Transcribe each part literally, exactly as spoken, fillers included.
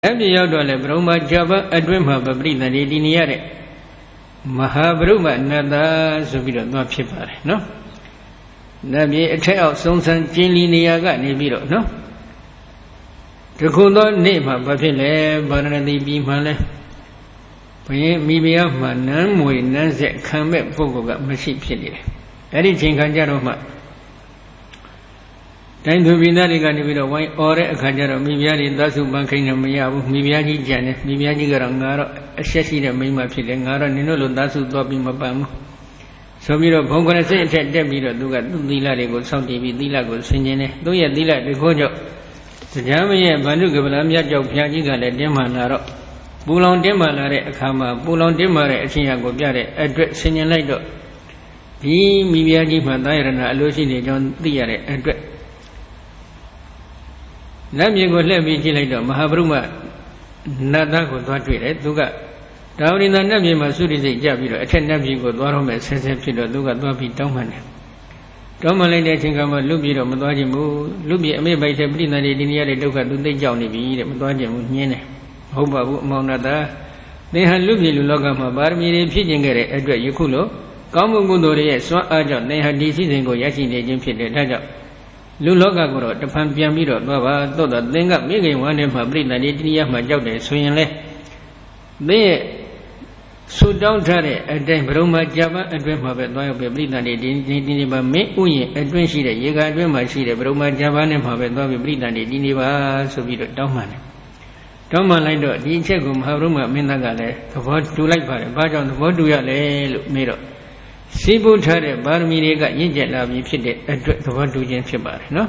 Every outdoor Brahma Java, a dream of a breed and eighteen year. Mahabruma, Nada, Subiro, not cheaper, no? Nabi, a child, Sons and Chili Niaga, Nibiro, no? The Kundo name of Bapile, Banana Bimale. Maybe of my name, we Nancy come back for machine chili. Anything can Jaroma. Time to be not a candidated wine or a Kajaro, Miviani, Dasu Banking, Miviani Janet, Miviani Garangaro, a Shashi, and Mima Chilangara, Nino, Dasu Dobby Mabam. So we don't go to say, Debiro, Duga, Dila, go South David, Dila, go Singene, do ya Dila, the Gojo. The Jamia, Banuga, Lamia, Piagiga, Demanaro, Bulon Demalare, Kama, Bulon Demare, Chiago Biare, address Singing Lido. He, Miviani, Madayana, Lucy, John Diare, address. Namie go let me kill it, Mahabruma, Nada go to it, Duga. Down in the Namie Masuri, Jabiro, attend Nabi go to Rome, Sensitive, Duga, Dobi, Doman. Domalan, I think I'm a Lubiro, Madajimu, Lubi, I may by Sabrina, Linia, Duga, do the Johnny, Madajimu, Yene, Hoba, Monada. They had Lubi, Logama, Barmi, Pidingere, Edward Yukulo, Kamungodore, Swan Aja, they had decision go Yashi, the Jim Daja. Luloga Goro, the Pampiamiro, Baba, Doda, Denga, Mega, one of my breed, and eighteen my job, swinging. They so down Tare, and then Broma Java, and when my breed, and eighteen by me, Uye, and when she, you got when my she, Broma Java, and my breed, and eighteen so be the Doman. Doman Lindo, Dinchegum, Haruma, Minagale, the word to like Bajon, what do you lay, Miro? Sibu Tare, Barmirega, Yijela, Yipside, the one to Jensibar, no?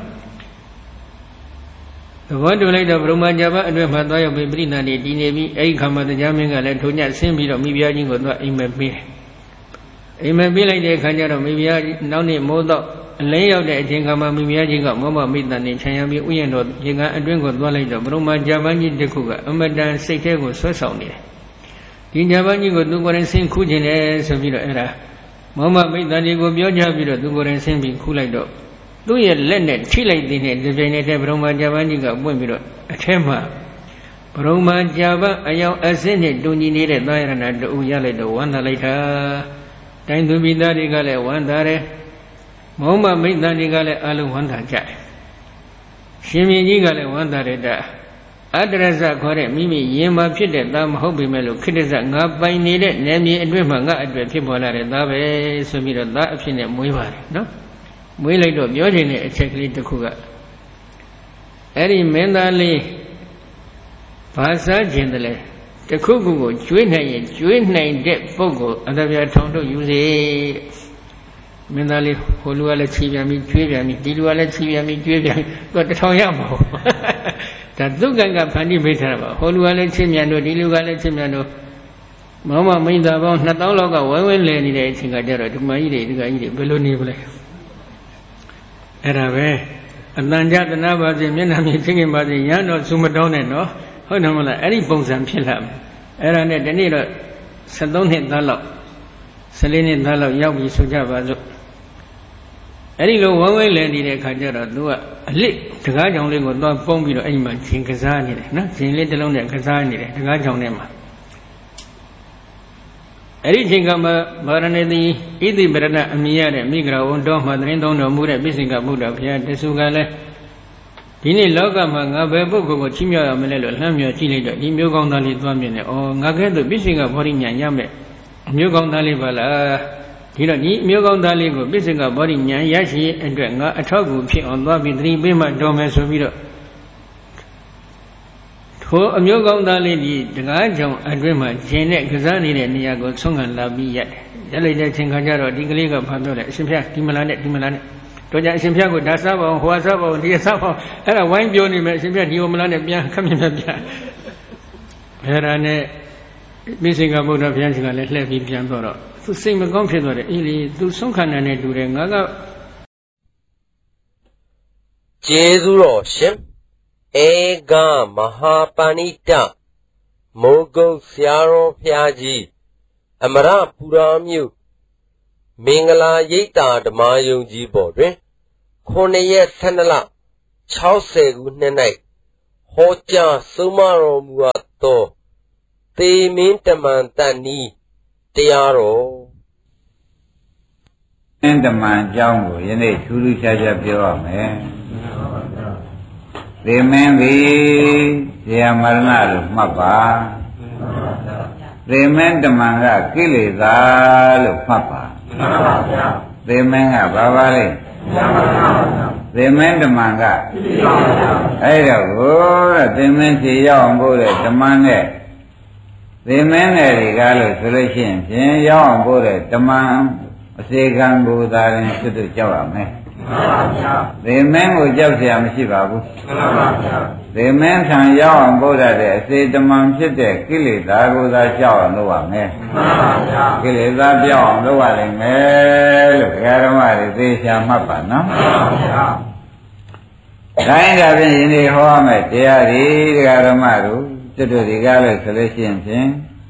The one to like the Broma Java, and when Madaya Bibrina, the Dinabi, A Kama, the Jaming, and Tonya, Simbi, or maybe or not in my be. It may be like the Kajaro, maybe I now need Modo, lay out the Jingama, maybe I got Mama Midland in Chayami, Uyano, Jinga, and drink with Wally, the Broma Java, Yikuga, Amadan, Seke, so soundly. Jinjavani would do what I sing Kujin as a video era. Mama made that you go beyond Javiro, do go and send me cool like dog. Do you lend it, Chile, the designated Broma Javani got Wimiro, a temper. Broma Java, I am ascended, do you need a diron at the Uyale, the one later. Time to be that egale, one dare. Mama made that egale, alu one that. Shimmy egale, one dare. Address correct, Mimi, Yema Pit, Dam Hobby Melo, Kidza, not by needed, Nemi, and Wimanga, at people are at Dave, so be the option at Muivar, no? We like to Yojin, a checkly to Kuga. Eddie Mendali Pasa Gentile, the Kugu, Juin, Juin, Dead Fogo, and we are told to use a Mendali, Holuala Chiviami, Juviami, Diluala Chiviami, Juviami, got the Toyamo. That Duga Pani Betrava, Holuale Chimiano, Dilugale Chimiano, Mama made about Nataloga, one lady, I think I did to my idea, Beloni. Erave, and Nanja the Nava, the Menami thinking about the Yano Sumadone, no? Honamala, any bones and Pilam. Eranet, the Nero, Sadone Dalo, Selene Dalo, Yabi Sujava. Any low one way lady, the Kajara, do a lick, the guy only got no phone with anyone, Chinkazani, nothing little on the Kazani, the guy on them. Anything come Baranedi, Idi Berana, Amia, Migra, one dog, Madrin, don't know Muda, missing a Buddha, Pia, the Sugale. Dini Loga, Magabu, Chimia, Melelo, Hamia, Chile, Imugondali, Dwamine, or Nagato, missing a body, Yame, Mugondali Bala. You don't need Mugondali, go missing a body, Yashi, and Dranga, a togu, on Bobby, three Bima, Domas, Oviro. For a Mugondali, the Gajon, Adrima, Janet, Kazani, and Niago, Song and Labi yet. Jelly, Tinkajaro, Digaliga, Pandora, Simpia, Timalane, Timalane. Toja Simpiago, Dasabo, Huasabo, Diasabo, and a wine bioni, Simpia, Diomalane, coming up here. Herane, missing a boat of Yansiga, let let me Piandoro. To sing a computer, Ili, do some kind of net to the Naga Jesuro, Shim, Ega, Mahapanita, Mogo, Fiaro, Piaji, Amara, Puramu, Mingala, Yeta, the Mayo G. Bordre, Cornea, Sanala, Chause, good night, ဟောကြားဆုံးမတော်မူအပ်သောသေမင်းတမန်တန်နီးတရားတော်မင်းတမန်အကြောင်းကိုယနေ့ထူးထူးခြားခြားပြောရမယ်သေမင်းသည်ဇေယမရဏလို့မှတ်ပါသေမင်းတမန်ကကိလေသာလို့မှတ်ပါသေမင်းကဘာပါလဲသေမင်းတမန်ကအဲ့တော့ကိုတဲ့သေမင်းဖြေရောက်အောင်ပို့တဲ့တမန်နဲ့သေမင်းနဲ့ဒီကားလို့ဆိုလို့ရှိရင်ဖြင့်ရောက်အောင်ပို့တဲ့တမန်အစေခံကိုသာရင်စွတ်ကြောက်ရမယ်သေမင်းကိုကြောက်เสียမရှိပါဘူးသေမင်းထံရောက်အောင်ပို့တဲ့အစေတမန်ဖြစ်တဲ့ကိလေသာကိုသာကြောက်အောင်လုပ်ရမယ်ကိလေသာပြောင်းအောင်လုပ်ရလိမ့်မယ်လို့ဘုရားဓမ္မတွေသေချာမှတ်ပါနော်တိုင်းဒါဖြင့်ယနေ့ဟောရမယ်တရားတွေတရားဓမ္မတို့ကျွတ်တို့ဒီကားလို့ဆိုလို့ရှိရင်ဖြင့်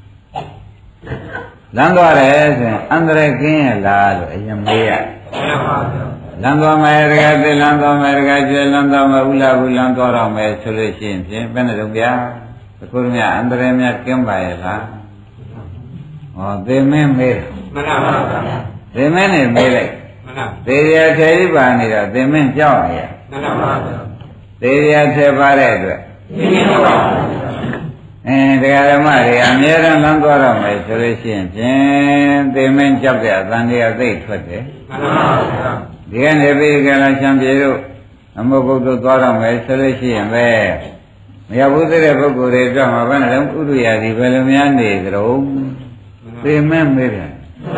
လမ်းသွားတယ်ဆိုရင်အန္တရာယ်ကင်းရလားလို့အရင်မေးရလမ်းသွားမယ်တကယ်သိလမ်းသွားမယ်တကယ်ကျွဲလမ်းသွားမယ်ဥလာဘူးလမ်းသွားတော့မယ်ဆိုလို့ရှိရင်ဖြင့်ဘယ်နဲ့တော့ဗျာအခုမြအန္တရာယ်များကင်းပါရဲ့လားဟောသေမင်းမေးမှန်ပါပါသေမင်းနဲ့မေးလိုက်မှန်ပါသေရထဲကြီးပါနေတော့သေမင်းကြောက်နေရမှန်ပါပါသေရထဲပါတဲ့အတွက်သေမင်းကြောက်ပါအဲတရားဓမ္မတွေအများရန်လမ်းသွားတော့မယ်ဆိုလို့ရှိရင်ဖြင့်သေမင်းကြောက်တဲ့အသံတွေကသိထွက်တယ်မှန်ပါပါဒီကနေ့ပြည်ကလာချမ်းပြေတို့အမုတ်ဘုဒ္ဓသွားတော့မယ်ဆိုလို့ရှိရင်ပဲမရဘူးတဲ့ပုဂ္ဂိုလ်တွေတော့မှာဘယ်နဲ့လဲဥဒ္ဒရာဒီဘယ်လိုများနေကြတော့သေမင်းမေးပြန်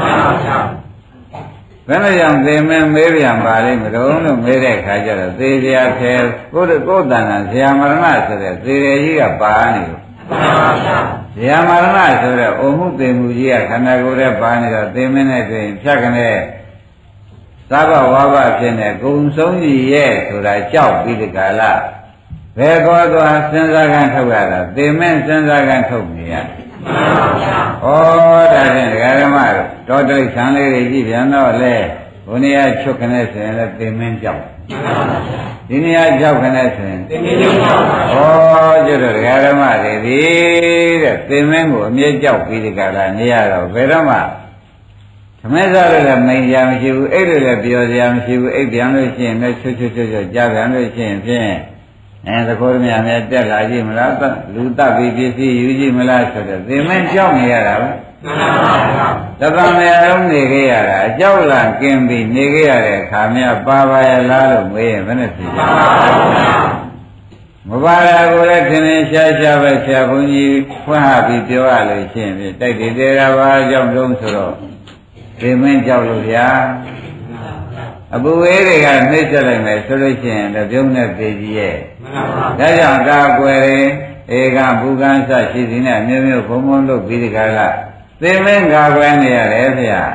ဘယ်လိုကြောင့်သေမင်းမေးပြန်ပါလိမ့်မလို့လို့မေးတဲ့ခါကျတော့သေစရာထဲကိုယ်ကိုယ်တန်တာဇေယမရဏဆိုတဲ့သေရကြီးကပါနေလို့ဇေယမရဏဆိုတဲ့အိုမှုသေမှုကြီးကခန္ဓာကိုယ်ထဲပါနေတော့သေမင်းနဲ့တွင်ဖြတ်ကနေသဗ္ဗဝါဘဖြစ်နေဂုံဆုံးကြီးရဲ့ဆိုတာကြောက်ပြီးဒီကလာဘယ်ကောသွားစဉ်းစားခံထုတ်ရတာသေမင်းစဉ်းစားခံထုတ်နေရတယ်မှန်ပါဗျာဩဒါဖြင့်ဒကာဓမ္မတို့တောတိဆံလေးတွေကြည့်ပြန်တော့လေဘုန်းကြီးကချုပ်ခနဲ့ဆိုရင်လည်းသေမင်းကြောက်မှန်ပါဗျာဒီနေရာကြောက်ခနဲ့ဆိုရင်သေမင်းကြောက်ပါဩကျွတ်တော့ဒကာဓမ္မတွေဒီတဲ့သေမင်းကိုအမြဲကြောက်ပြီးဒီကလာနေရတော့ဘယ်တော့မှသမင်းစားလည်းမိန်ကြမရှိဘူးအိတ်လည်းပြောစရာမရှိဘူးအိတ်ပြန်လို့ရှိရင်လည်းချွတ်ချွတ်ချွတ်ချွတ်ကြားပြန်လို့ရှိရင်ဖြင့်အဲသခိုးမြတ်မြတ်တက်လာကြည့်မလားလူတပ်ပြီးပစ္စည်းယူကြည့်မလားဆိုတော့သေမင်းကြောက်နေရတာပဲမှန်ပါဗျာတပံနေအောင်နေခဲ့ရတာအကြောက်လန့်ကင်းပြီးနေခဲ့ရတဲ့အခါမြတ်ပါပါရလားလို့မေးရင်ဘယ်နဲ့ဖြေကြမပါရကိုလည်းထင်ထင်ရှားရှားပဲဆရာဘုန်းကြီးဖွင့်ဟပြီးပြောရလို့ရှိရင်တိုက်တည်သေးတာပါကြောင့်လုံးဆိုတော့သေမင်းကြောက်လို့ဗျာအပူဝေးတွေကနှိမ့်ဆက်လိုက်မယ်ဆိုလို့ရှိရင်လည်းပြုံးတဲ့သေကြီးရဲ့ဒါကြောင့်ကာကွယ်ဧကဘူကံစရှိစီနဲ့မျိုးမျိုးဘုံဘုံလို့ပြီးဒီကလာသေမင်းကာကွယ်နေရတယ်ဗျာ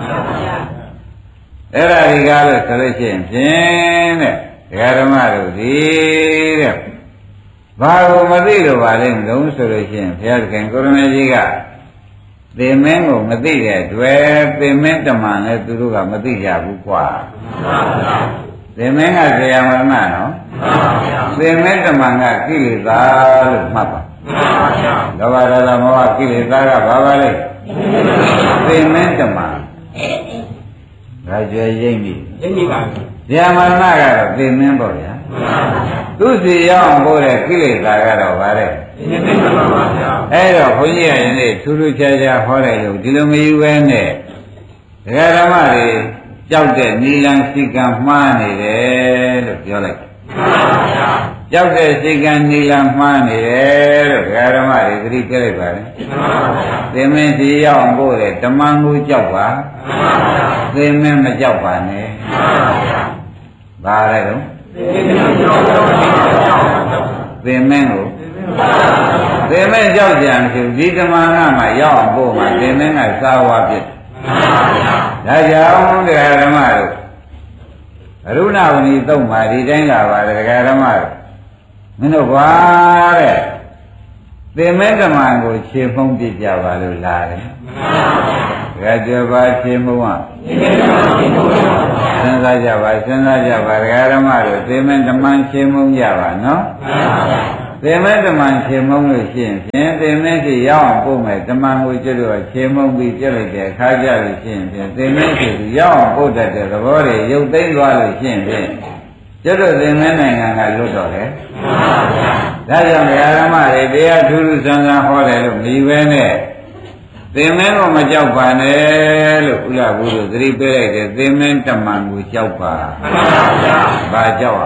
အဲ့ဒါဒီကားလို့ဆိုလို့ရှိရင်ဖြင့်တဲ့ဒကာဓမ္မတို့ဒီတဲ့ဘာလို့မသိလို့ပါလဲမလို့ဆိုလို့ရှိရင်ဘုရားသခင်ကိုရမေကြီးကသေမင်းကိုမသိတဲ့တွေ့သေမင်းတမန်လည်းသူတို့ကမသိကြဘူးကွာသေမင်းကဇေယမရဏနော်သေမင်းတမန်ကကိလေသာလို့မှတ်ပါလောဘဒေါသမောဟကိလေသာကဘာပါလဲသေမင်းတမန်ဒါကြွယ်ရိမ့်ပြီရိမ့်ပြီပါဇေယမရဏကတော့သေမင်းပေါ့ဗျာသူစီရောက်အောင်ပို့တဲ့ကိလေသာကတော့ဗါတဲ့အဲ့တော့ဘုန်းကြီးကယနေ့ထူးထူးခြားခြားဟောတယ်လို့ဒီလိုမယူပဲနဲ့ဒကာဓမ္မတွေကြောက်တဲ့နိလန်စိကံမှားနေတယ်လို့ပြောလိုက်ကြောက်တဲ့စိကံနိလန်မှားနေတယ်လို့ဒကာဓမ္မတွေသတိပြလိုက်ပါလေသင်မင်းစီရောက်အောင်ပို့တဲ့ဓမ္မကိုကြောက်ပါသင်မင်းမကြောက်ပါနဲ့ဘာလဲတော့သင်မင်းကိုသင်မင်းကြောက်ကြံမရှိဘူးဒီဓမ္မကမှရောက်အောင်ပို့မှသင်မင်းကသာဝါဖြစ်ဒါကြောင့်တရားဓမ္မတို့အရုဏဝဏီသုံးပါဒီတိုင်းလာပါတယ်တရားဓမ္မတို့မင်းတို့ကွာတဲ့သင်မင်းဓမ္မကိုခြေဖုံးပြကြပါလို့လာတယ်ဒါကြပါခြေမုံကစဉ်းစားကြပါစဉ်းစားကြပါဒကာဓမ္မတို့သေမင်းဓမ္မရှင်းမုံကြပါနော်သေမဲတမန်ခြေမုံလို့ရှိရင်ဖြင့်သေမဲစီရောက်အောင်ပို့မယ်တမန်ကိုကျွတ်တော့ခြေမုံပြီးပြက်လိုက်တဲ့အခါကျလို့ရှိရင်ဖြင့်သေမဲစီရောက်အောင်ပို့တတ်တဲ့သဘောတွေရုပ်သိမ်းသွားလို့ရှိရင်ဖြင့်ကျွတ်တော့သေမဲနိုင်ငံကလွတ်တော့တယ်ဒါကြောင့်ဓမ္မတွေတရားထူးထူးဆန်းဆန်းဟောတယ်လို့မြည်ပဲနဲ့သေမဲကိုမကြောက်ပါနဲ့လို့ဥလာဘူးလို့သတိပေးလိုက်တယ်သေမဲတမန်ကိုကြောက်ပါဘာကြောက်อ่ะ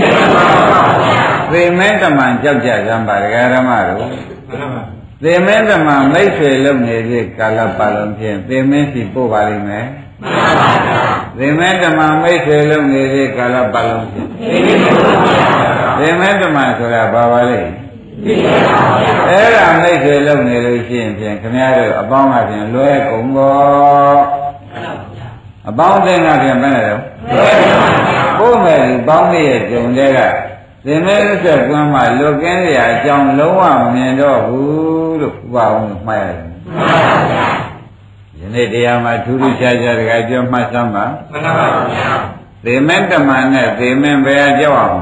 သေမဲတမန်ကြောက်ကြစမ်းပါဓမ္မတို့သေမဲတမန်မိတ်ဆွေလုံနေတဲ့ကာလပတ်လုံးဖြင့်သေမဲစီပို့ပါလိမ့်မယ်သေမဲတမန်မိတ်ဆွေလုံနေတဲ့ကာလပတ်လုံးဖြင့်သေမဲတမန်ဆိုတာဘာပါလဲအဲ့ဒါမိတ်ဆွေလုံနေလို့ရှိရင်ဖြင့်ခင်ဗျားတို့အပေါင်းကဖြင့်လွဲကုန်တော့အပေါင်းအသင်းကဖြင့်ဘယ်နဲ့တော့ကိုယ်မဲ့ဒီပေါင်းရဲ့ဂျုံတဲ့ကသင်မဲဥစ္စာကွမ်းမှလွတ်ကင်းရအကြောင်းလုံးဝမမြင်တော့ဘူးလို့ဥပအောင်မှတ်ရတယ်ယနေ့တရားမှာထူးထူးခြားခြားတကယ်ပြောမှတ်စမ်းပါမှန်ပါဗျာသေမဲတမန်နဲ့သေမဲဘယ်ကြောက်အောင်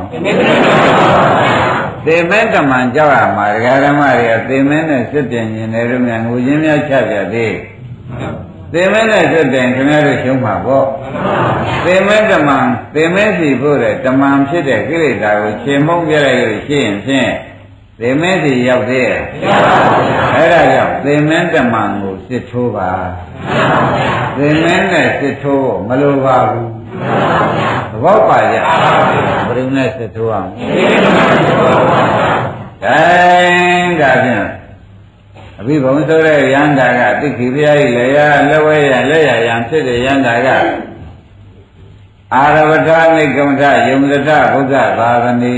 သေမဲတမန်ကြောက်ရမှာဒကာဓမ္မတွေကသေမဲနဲ့စစ်တင်ရင်လည်းတို့များငိုချင်းများချပြသေးသေမဲနဲ့စစ်တင်ခင်ဗျားတို့ရှုံးမှာပေါ့သေမဲတမန်သေမဲစီဖို့တဲ့တမန်ဖြစ်တဲ့ကိလေသာကိုခြေမုံပြလိုက်လို့ရှိရင်ဖြင့်သေမဲစီရောက်သေးရဲ့အဲ့ဒါကြောင့်သေမဲတမန်ကိုစစ်ထိုးပါသေမဲနဲ့စစ်ထိုးမလိုပါဘူးသဘောပါကြဘယ်လိုနဲ့စစ်ထိုးအောင်တိုင်းဒါဖြင့်အဘိဘုံဆိုတဲ့ယန္တာကတိခိပြားကြီးလည်းရလက်ဝဲရလက်ရရန်ဖြစ်တဲ့ယန္တာကအာရဝထနိကမထယုံသထဘုရားသာသနေ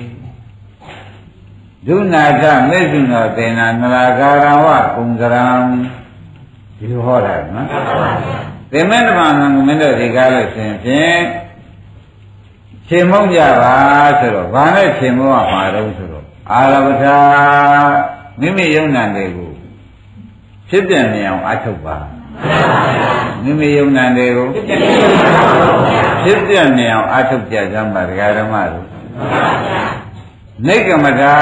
ဒုနာထမေဇုနောတေနာနရာဂရဝကုံကရံဒီလိုဟောတာနော်သေမဲတမန်ကမင်းတို့ဒီကားလို့ရှင်ဖြင့်ခြေမုံကြပါဆိုတော့ဘာနဲ့ခြေမုံရမှာတော့ဆိုတော့အာရဝထမိမိယုံနာတွေကိုဖြစ်ပြနေအောင်အထုတ်ပါမိမိယုံနာတွေကိုဖြစ်ပြနေအောင်အထုတ်ကြစမ်းပါဒကာဓမ္မတို့နိကမတာ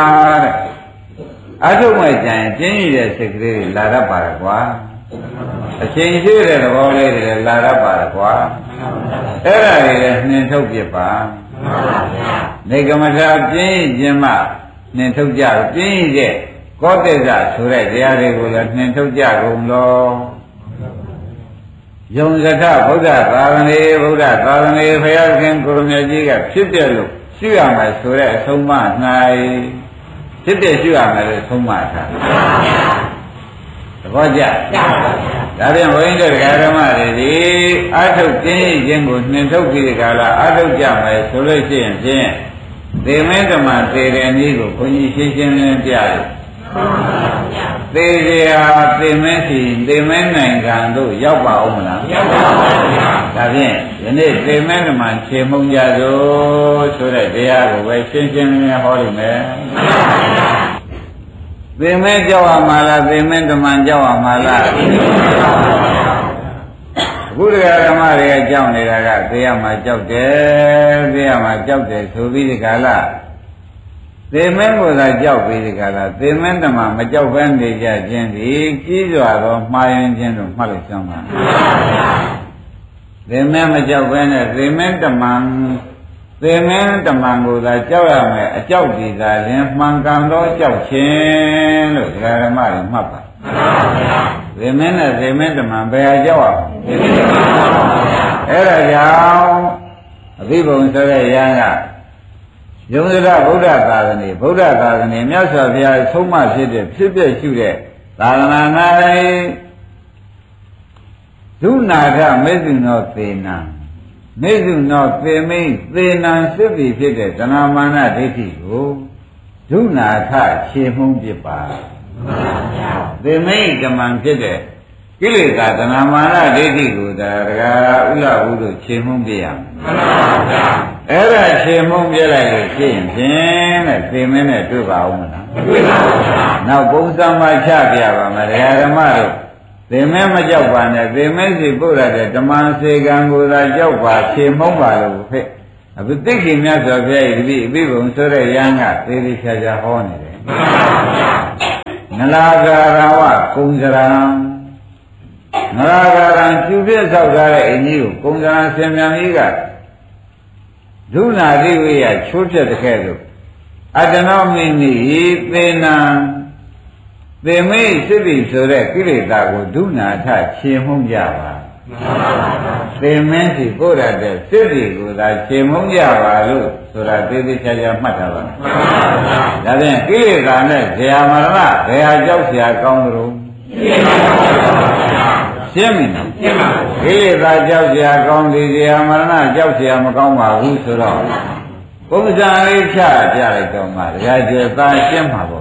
တဲ့အထုတ်မှကြရင်ကျင်းရတဲ့စိတ်ကလေးတွေလာတတ်ပါကွာအချိန်ရှိတဲ့သဘောလေးတွေလာတတ်ပါကွာအဲ့ဒါတွေလည်းနှင်ထုတ်ပြပါနိကမတာပြင်းခြင်းမှနှင်ထုတ်ကြပြင်းရဲ့ကောသစ္စာဆိုတဲ့တရားတွေကိုလည်းနှင်ထုတ်ကြကုန်လောယုံစထဗုဒ္ဓသာသနေဗုဒ္ဓသာသနေဘုရားခင်ကိုရမကြီးကဖြစ်ပြလို့ရှိရမယ်ဆိုတဲ့အဆုံးအမ၌ဖြစ်ပြရှိရမယ်လို့ဆုံးမထားသဘောကျဒါပြန်ဘုန်းကြီးတို့ဓမ္မတွေဒီအာထုတ်ကျင်းခြင်းကိုနှင်ထုတ်ပြီးဒီကလာအာထုတ်ကြမယ်ဆိုလို့ရှိရင်ဖြင့်သေမဲဓမ္မသေတဲ့နည်းကိုဘုန်းကြီးရှင်းရှင်းလင်းလင်းပြတယ်သေစရာသေမဲစီသေမဲနိုင်ငံတို့ရောက်ပါဦးမလားရောက်ပါပါဘုရားဒါဖြင့်ယနေ့သေမဲဓမ္မခြေမုံကြသို့ဆိုတဲ့တရားကိုပဲရှင်းရှင်းလင်းလင်းဟောလိမ့်မယ်သေမဲကြောက်ရမှာလားသေမဲဓမ္မကြောက်ရမှာလားအခုတရားဓမ္မတွေကကြောက်နေတာကသေရမှာကြောက်တယ်သေရမှာကြောက်တယ်ဆိုပြီးဒီကလာသေမင်းကိုသာကြောက်ပြီးဒီကလာသေမင်းဓမ္မမကြောက်ဘဲနေကြခြင်းဒီကြီးစွာသောမှားယွင်းခြင်းတို့မှတ်လိုက်စမ်းပါသေမင်းမကြောက်ဘဲနဲ့သေမင်းဓမ္မသေမင်းဓမ္မကိုသာကြောက်ရမယ်အကြောက်ဒီသာရင်မှန်ကန်သောကြောက်ခြင်းလို့ဒကာဓမ္မတွေမှတ်ပါသေမင်းနဲ့သေမင်းဓမ္မဘယ်ဟာကြောက်အောင်အဲ့ဒါကြောင့်အဘိဘုံဆိုတဲ့ယန္ကယုံစရဗုဒ္ဓသာသနေဗုဒ္ဓသာသနေမြတ်စွာဘုရားဆုံးမဖြစ်တဲ့ဖြစ်ပြရှုတဲ့သာသနာ၌ဒုနာထမေဇုနောသေနံမေဇုနောသေမိန်သေနံစစ်ပြီဖြစ်တဲ့တဏမာနဒိဋ္ဌိကိုဒုနာထခြေမှုန်းပြပါသေမိန်ဓမ္မံဖြစ်တဲ့ကိလေသာတဏမာနဒိဋ္ဌိကိုဒါကဥလဘုဒ္ဓခြေမှုန်းပြရမယ်အဲ့ဒါခြေမှုန်းပြလိုက်လို့ရှိရင်ဖြင့်တဲ့သေမင်းနဲ့တွေ့ပါဦးမလားတွေ့ပါဘူးနောက်ပုံစံမှချပြပါမယ်ဓမ္မတို့သေမင်းမကြောက်ပါနဲ့သေမင်းစီပုရတဲ့ဓမ္မစေကံကိုသာကြောက်ပါခြေမှုန်းပါလို့ဖြစ်အဘိသိက္ခိမြတ်စွာဘုရားဤဒီအဘိဘုံဆိုတဲ့ယံကသေသေးချာချာဟောနေတယ်နလာဂရဝကုံစရံနလာဂရံကျူပြည့်ဆောက်ထားတဲ့အင်းကြီးကိုကုံစရံဆင်မြန်ကြီးကဒုနာတိဝိယချိုးပြတဲ့ခဲ့လို့အတ္တနောမိနိသေနံသေမိစိပိဆိုတဲ့ကိလေသာကိုဒုနာထခြေမှုန်းကြပါသေမင်းစီကိုရတဲ့စိတ်တွေကိုသာခြေမှုန်းကြပါလို့ဆိုတာသေသေးချာချာမှတ်ထားပါဒါဖြင့်ကိလေသာနဲ့ဇရာမရဏဘယ်ဟာကြောက်เสียကောင်းသလဲရှင်းပြီနော်ရှင်းပါဘူးကိလေသာကြောက်เสียကောင်းတယ်ဇရာမရဏကြောက်เสียမကောင်းပါဘူးဆိုတော့ပုံစံလေးချပြလိုက်တော့မှတရားကျေသားရှင်းမှာပေါ့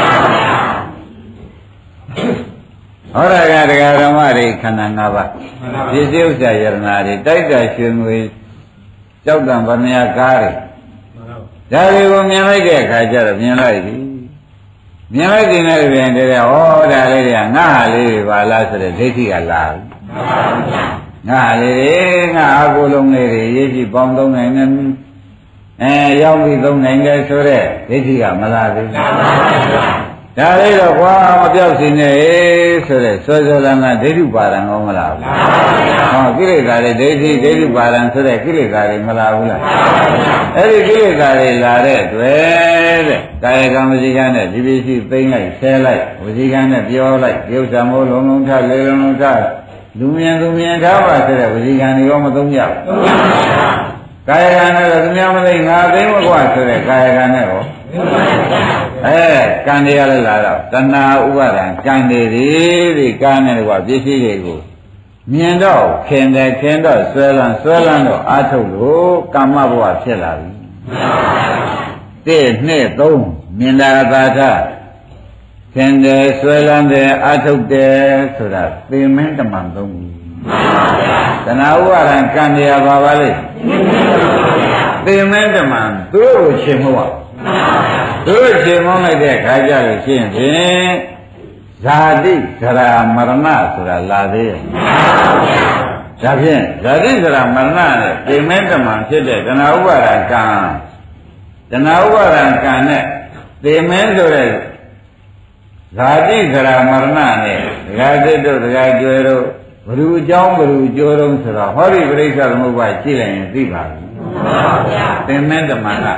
ဟောရကတရားဓမ္မတွေခန္ဓာ၅ပါးပြည့်စုံဥစ္စာယရနာတွေတိုက်တာရွှေငွေကြောက်တံဗမယကားတွေဒါတွေကိုမြင်လိုက်တဲ့အခါကျတော့မြင်လိုက်ပြီမြင်လိုက်တဲ့နဲ့ပြန်တဲ့ဟောဒါလေးတွေကငါဟာလေးတွေပါလားဆိုတဲ့ဒိဋ္ဌိကလာပြီငါဟာလေးတွေငါအကိုလုံးလေးတွေရေးကြည့်ပေါင်းသုံးနိုင်နေအဲရောက်ပြီးသုံးနိုင်တယ်ဆိုတဲ့ဒိဋ္ဌိကမလာသေးဘူးဒါလေးတော့ကွာမပြောက်စင်းနေဆိုတဲ့စောစောလန်းကဒိဋ္ဌိပါဒံကောမလားဘူးဟောကိလေသာတွေဒိဋ္ဌိဒိဋ္ဌိပါဒံဆိုတဲ့ကိလေသာတွေမလာဘူးလားအဲ့ဒီကိလေသာတွေလာတဲ့တွေ့တဲ့ကာယကံဝစီကံနဲ့ဒီပစ္စည်းသိမ့်လိုက်ဆဲလိုက်ဝစီကံနဲ့ပြောလိုက်ရုပ်ဆံမိုးလုံးလုံးထလေလုံးလုံးထလူမြင်သူမြင်ထားပါဆိုတဲ့ဝစီကံတွေရောမသုံးကြဘူးကာယကံနဲ့သူများမသိငါသိမကွာဆိုတဲ့ကာယကံနဲ့ရောအဲကံတွေရလဲလာတော့တဏှာဥပါဒံကံတွေဒီကံနဲ့ကွာပစ္စည်းတွေကိုမြင်တော့ခင်တယ်ခင်တော့ဆွဲလန်းဆွဲလန်းတော့အာထုတ်လို့ကာမဘဝဖြစ်လာပြီတစ်နှစ်သုံးမြင်တာသာထခင်တယ်ဆွဲလန်းတယ်အာထုတ်တယ်ဆိုတာသေမင်းတမန်သုံးခုတဏှာဥပါဒံကံတွေရပါပါလေသေမင်းတမန်သူတို့ကိုရှင်းမဟုတ်သူတို့ရှင်းမလိုက်တဲ့ခါကြလို့ရှင်းဖြင့်ဇာတိဇရာမရဏဆိုတာလာသေးရဲ့ဒါဖြင့်ဇာတိဇရာမရဏနဲ့သေမင်းတမန်ဖြစ်တဲ့တဏှာဥပါဒံကံတဏှာဥပါဒံကံနဲ့သေမင်းဆိုတဲ့ဇာတိဇရာမရဏနဲ့ဒကာသစ်တို့ဒကာကျွယ်တို့ဘ누구အကြောင်းဘ누구ကြိုးတုံးဆိုတော့ဟောဒီပြိဿသမုပ္ပါရှိလိုက်ရင်သိပါဘူးသင်္မဲတမန်က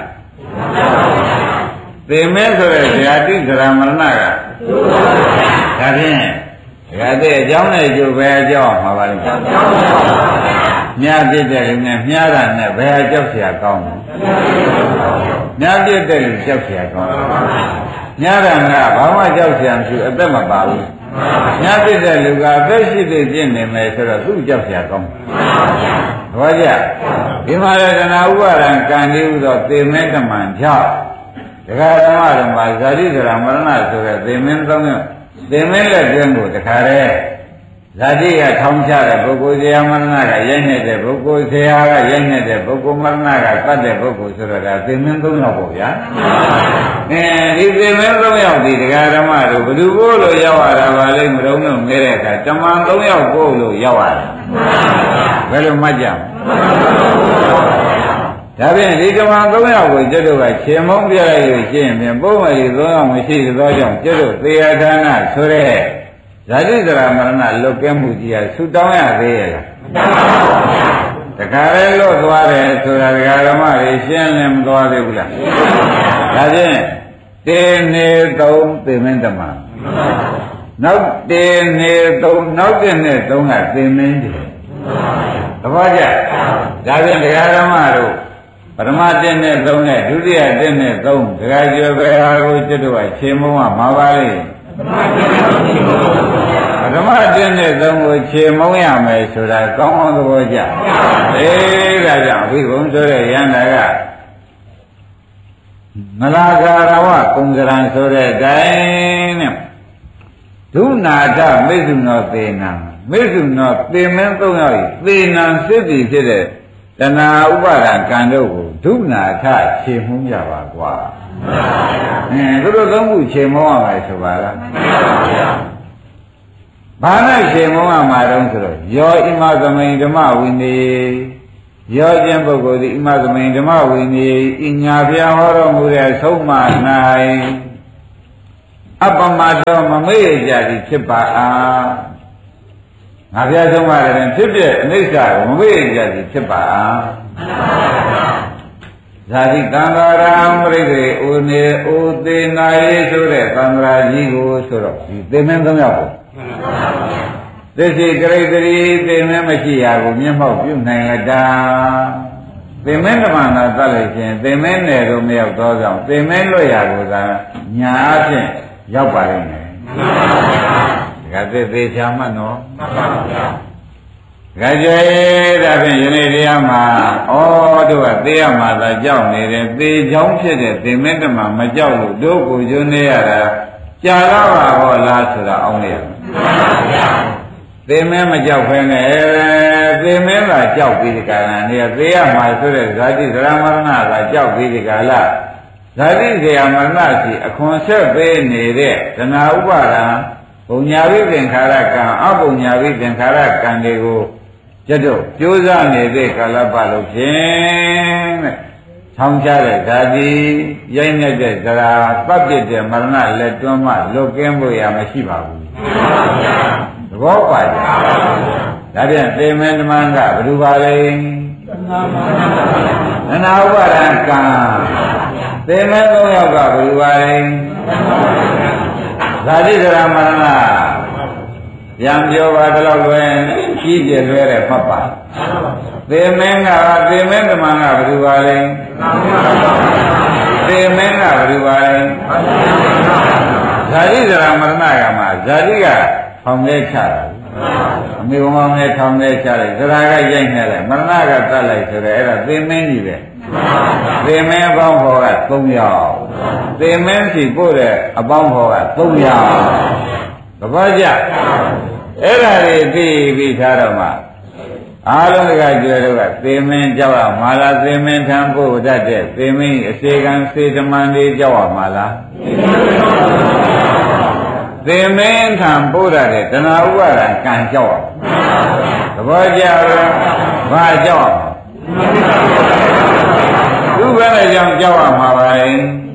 သင်္မဲဆိုတဲ့ဇာတိဇရာမရဏကဒါဖြင့်ဒကာသစ်အကြောင်းနဲ့ကြိုးပဲအကြောင်းမှာပါလိမ့်မယ်မြတ်ပြည့်တဲ့လူနဲ့မြားတာနဲ့ဘယ်အကြောက်เสียကောင်းလဲမြတ်ပြည့်တဲ့လူကြောက်เสียကောင်းမြားတာကဘာမှကြောက်เสียမရှိအသက်မပါဘူးညပြည့်တဲ့လူကအသက်ရှိသေးပြည့်နေမယ်ဆိုတော့သူ့ကြောက်เสียကောင်းသဘောကျဒီမှာလည်းတဏှာဥပါဒံကံဒီဥသောသေမင်းတမန်ကြောင့်ဒကာဓမ္မဓမ္မဇာတိဇရာမရဏဆိုတဲ့သေမင်းသုံးမျိုးသေမင်းလက်တွင်းကိုတခါတည်းဇာတိကထောင်းချတဲ့ပုဂ္ဂိုလ်ဇရာမရဏကရိုက်နေတဲ့ပုဂ္ဂိုလ်ဇရာကရိုက်နေတဲ့ပုဂ္ဂိုလ်မရဏကတတ်တဲ့ပုဂ္ဂိုလ်ဆိုတော့ဒါသေမင်းသုံးယောက်ပေါ့ဗျာအဲဒီသေမင်းသုံးယောက်ဒီဒကာဓမ္မတို့ဘယ်သူကိုလို့ရောက်ရတာပါလိမ့်မတုံးတော့ငဲတဲ့အခါတမန်သုံးယောက်ကိုလို့ရောက်ရတာဘယ်လိုမှတ်ကြမလဲဒါဖြင့်ဒီတမန်သုံးယောက်ကိုကျွတ်တို့ကခြေမုံပြလိုက်လို့ရှင်းရင်ပုံမှန်ဒီသုံးယောက်မရှိသောကြောင့်ကျွတ်တို့သေယဌာနဆိုတဲ့ဇာတိဇရာမရဏလွတ်ကဲမှုကြီးကဆူတောင်းရသေးရဲ့လားတခါလေလွတ်သွားတယ်ဆိုတာဒကာဓမ္မတွေရှင်းလည်းမသွားသေးဘူးလားဒါဖြင့်တေနေသုံးသေမင်းတမန်နောက်တေနေသုံးနောက်တဲ့နဲ့သုံးကသေမင်းကြီးသဘောကျဒါဖြင့်ဒကာဓမ္မတို့ပထမတဲ့နဲ့သုံးနဲ့ဒုတိယတဲ့နဲ့သုံးဒကာကျော်ပဲဟာကိုကျွတ်တော့ခြေမုံကမှာပါလေပထမတဲ့နဲ့သုံးကိုခြေမုံရမယ်ဆိုတာကောင်းအောင်သဘောကျအေးဒါကြောင့်ဒီဘုံဆိုတဲ့ယန္တာကမလာကာရဝကုံကရံဆိုတဲ့တိုင်းနဲ့ဒုနာထမိစ္ဆုနောသေနံမိစ္ဆုနောသေမင်းသုံးယောက်သေနံစစ်ပြီဖြစ်တဲ့တဏှာဥပါဒံကံတို့ကိုဒုနာထခြေမှုန်းကြပါကွာအင်းသူတို့သုံးခုခြေမှုန်းရမယ်ဆိုပါလားဘာနဲ့ခြေမှုန်းရမှာတုံးဆိုတော့ယောဣမသမိန်ဓမ္မဝိနေရောခြင်းပုဂ္ဂိုလ်သည်ဣမသမိန်ဓမ္မဝိနည်းဤညာပြဟောတော်မူတဲ့ဆုံးမ၌အပမတောမမေ့ကြသည်ဖြစ်ပါအားငါပြဆုံးမတယ်ဖြစ်ဖြစ်အနိစ္စကိုမမေ့ကြသည်ဖြစ်ပါအားဇာတိသံဃာရံပရိသေဥနေဥသေနာယေဆိုတဲ့သံဃာကြီးကိုဆိုတော့ဒီသေမင်းသုံးယောက်ကိုသစ္စေကရိတရီသေမင်းမရှိရာကိုမျက်မှောက်ပြုနိုင်ရတာသေမင်းဓမ္မနာသတ်လိုက်ခြင်းသေမင်းနယ်တော့မရောက်တော့ကြောင့်သေမင်းလွတ်ရာကိုသာညာအဖြင့်ရောက်ပါလိမ့်မယ်ဒါကသေသေးချာမှတ်နော်ကြကြဲဒါဖြင့်ယနေ့တရားမှာဩတို့ကသေရမှာသာကြောက်နေတယ်သေချောင်းဖြစ်တဲ့သေမင်းဓမ္မမကြောက်လို့တို့ကိုကျွနေရတာကြာလာပါဟောလားဆိုတာအောင်းနေရသေမင်းမကြောက်ဖဲနဲ့သေမင်းသာကြောက်ပြီးဒီကရဏနေသေရမှာဆိုတဲ့ဇာတိသရမရဏသာကြောက်ပြီးဒီကလာဇာတိဇေယမရဏစီအခွန်ဆက်ပေးနေတဲ့သနာဥပါဒံဘုံညာဝိသင်္ခါရကံအဘုံညာဝိသင်္ခါရကံတွေကိုကျတော့ကြိုးစားနေတဲ့ကာလပတ်လို့ဖြင့်တဲ့ထောင်းချတဲ့ဓာတိရိုက်နေတဲ့ဇရာပတ်ပြတဲ့မရဏလက်တွန်းမှလွတ်ကင်းဖို့ရမရှိပါဘူးသဘောပါကြဒါပြန်သေမင်းဓမ္မကဘယ်လိုပါလဲသနာဥပါဒံကံသေမင်းသုံးယောက်ကဘယ်လိုပါလဲဇာတိဇရာမရဏပြန်ပြောပါတော့လွယ်ကြီးပြလွယ်တဲ့ဖတ်ပါသေမင်းကသေမင်းဓမ္မကဘယ်လိုပါလဲသေမင်းကဘယ်လိုပါလဲဇာတိဇရာမရဏကမှာဇာတိကထောင်လေးချတာအမေဘုံမေထောင်လေးချလိုက်ဇရာကရိုက်နေလိုက်မရဏကတတ်လိုက်ဆိုတော့အဲ့ဒါသေမင်းကြီးပဲသေမင်းအပေါင်းဖော်ကသုံးယောက်သေမင်းစီပို့တဲ့အပေါင်းဖော်ကသုံးယောက်သဘောကျအဲ့ဒါတွေသိပြီးထားတော့မှအားလုံးကကြွယ်တော့ကသေမင်းကြောက်ရမှာလားသေမင်းထံပို့တတ်တဲ့သေမင်းအစေကံစေတမန်လေးကြောက်ရမှာလားသေမင်းထံပို့တတ်တဲ့တဏှာဥပါဒံကံကြောက်ရသဘောကျလားဘာကြောက်သူ့ဘယ်နဲ့ကြောင့်ကြောက်ရမှာပါလဲ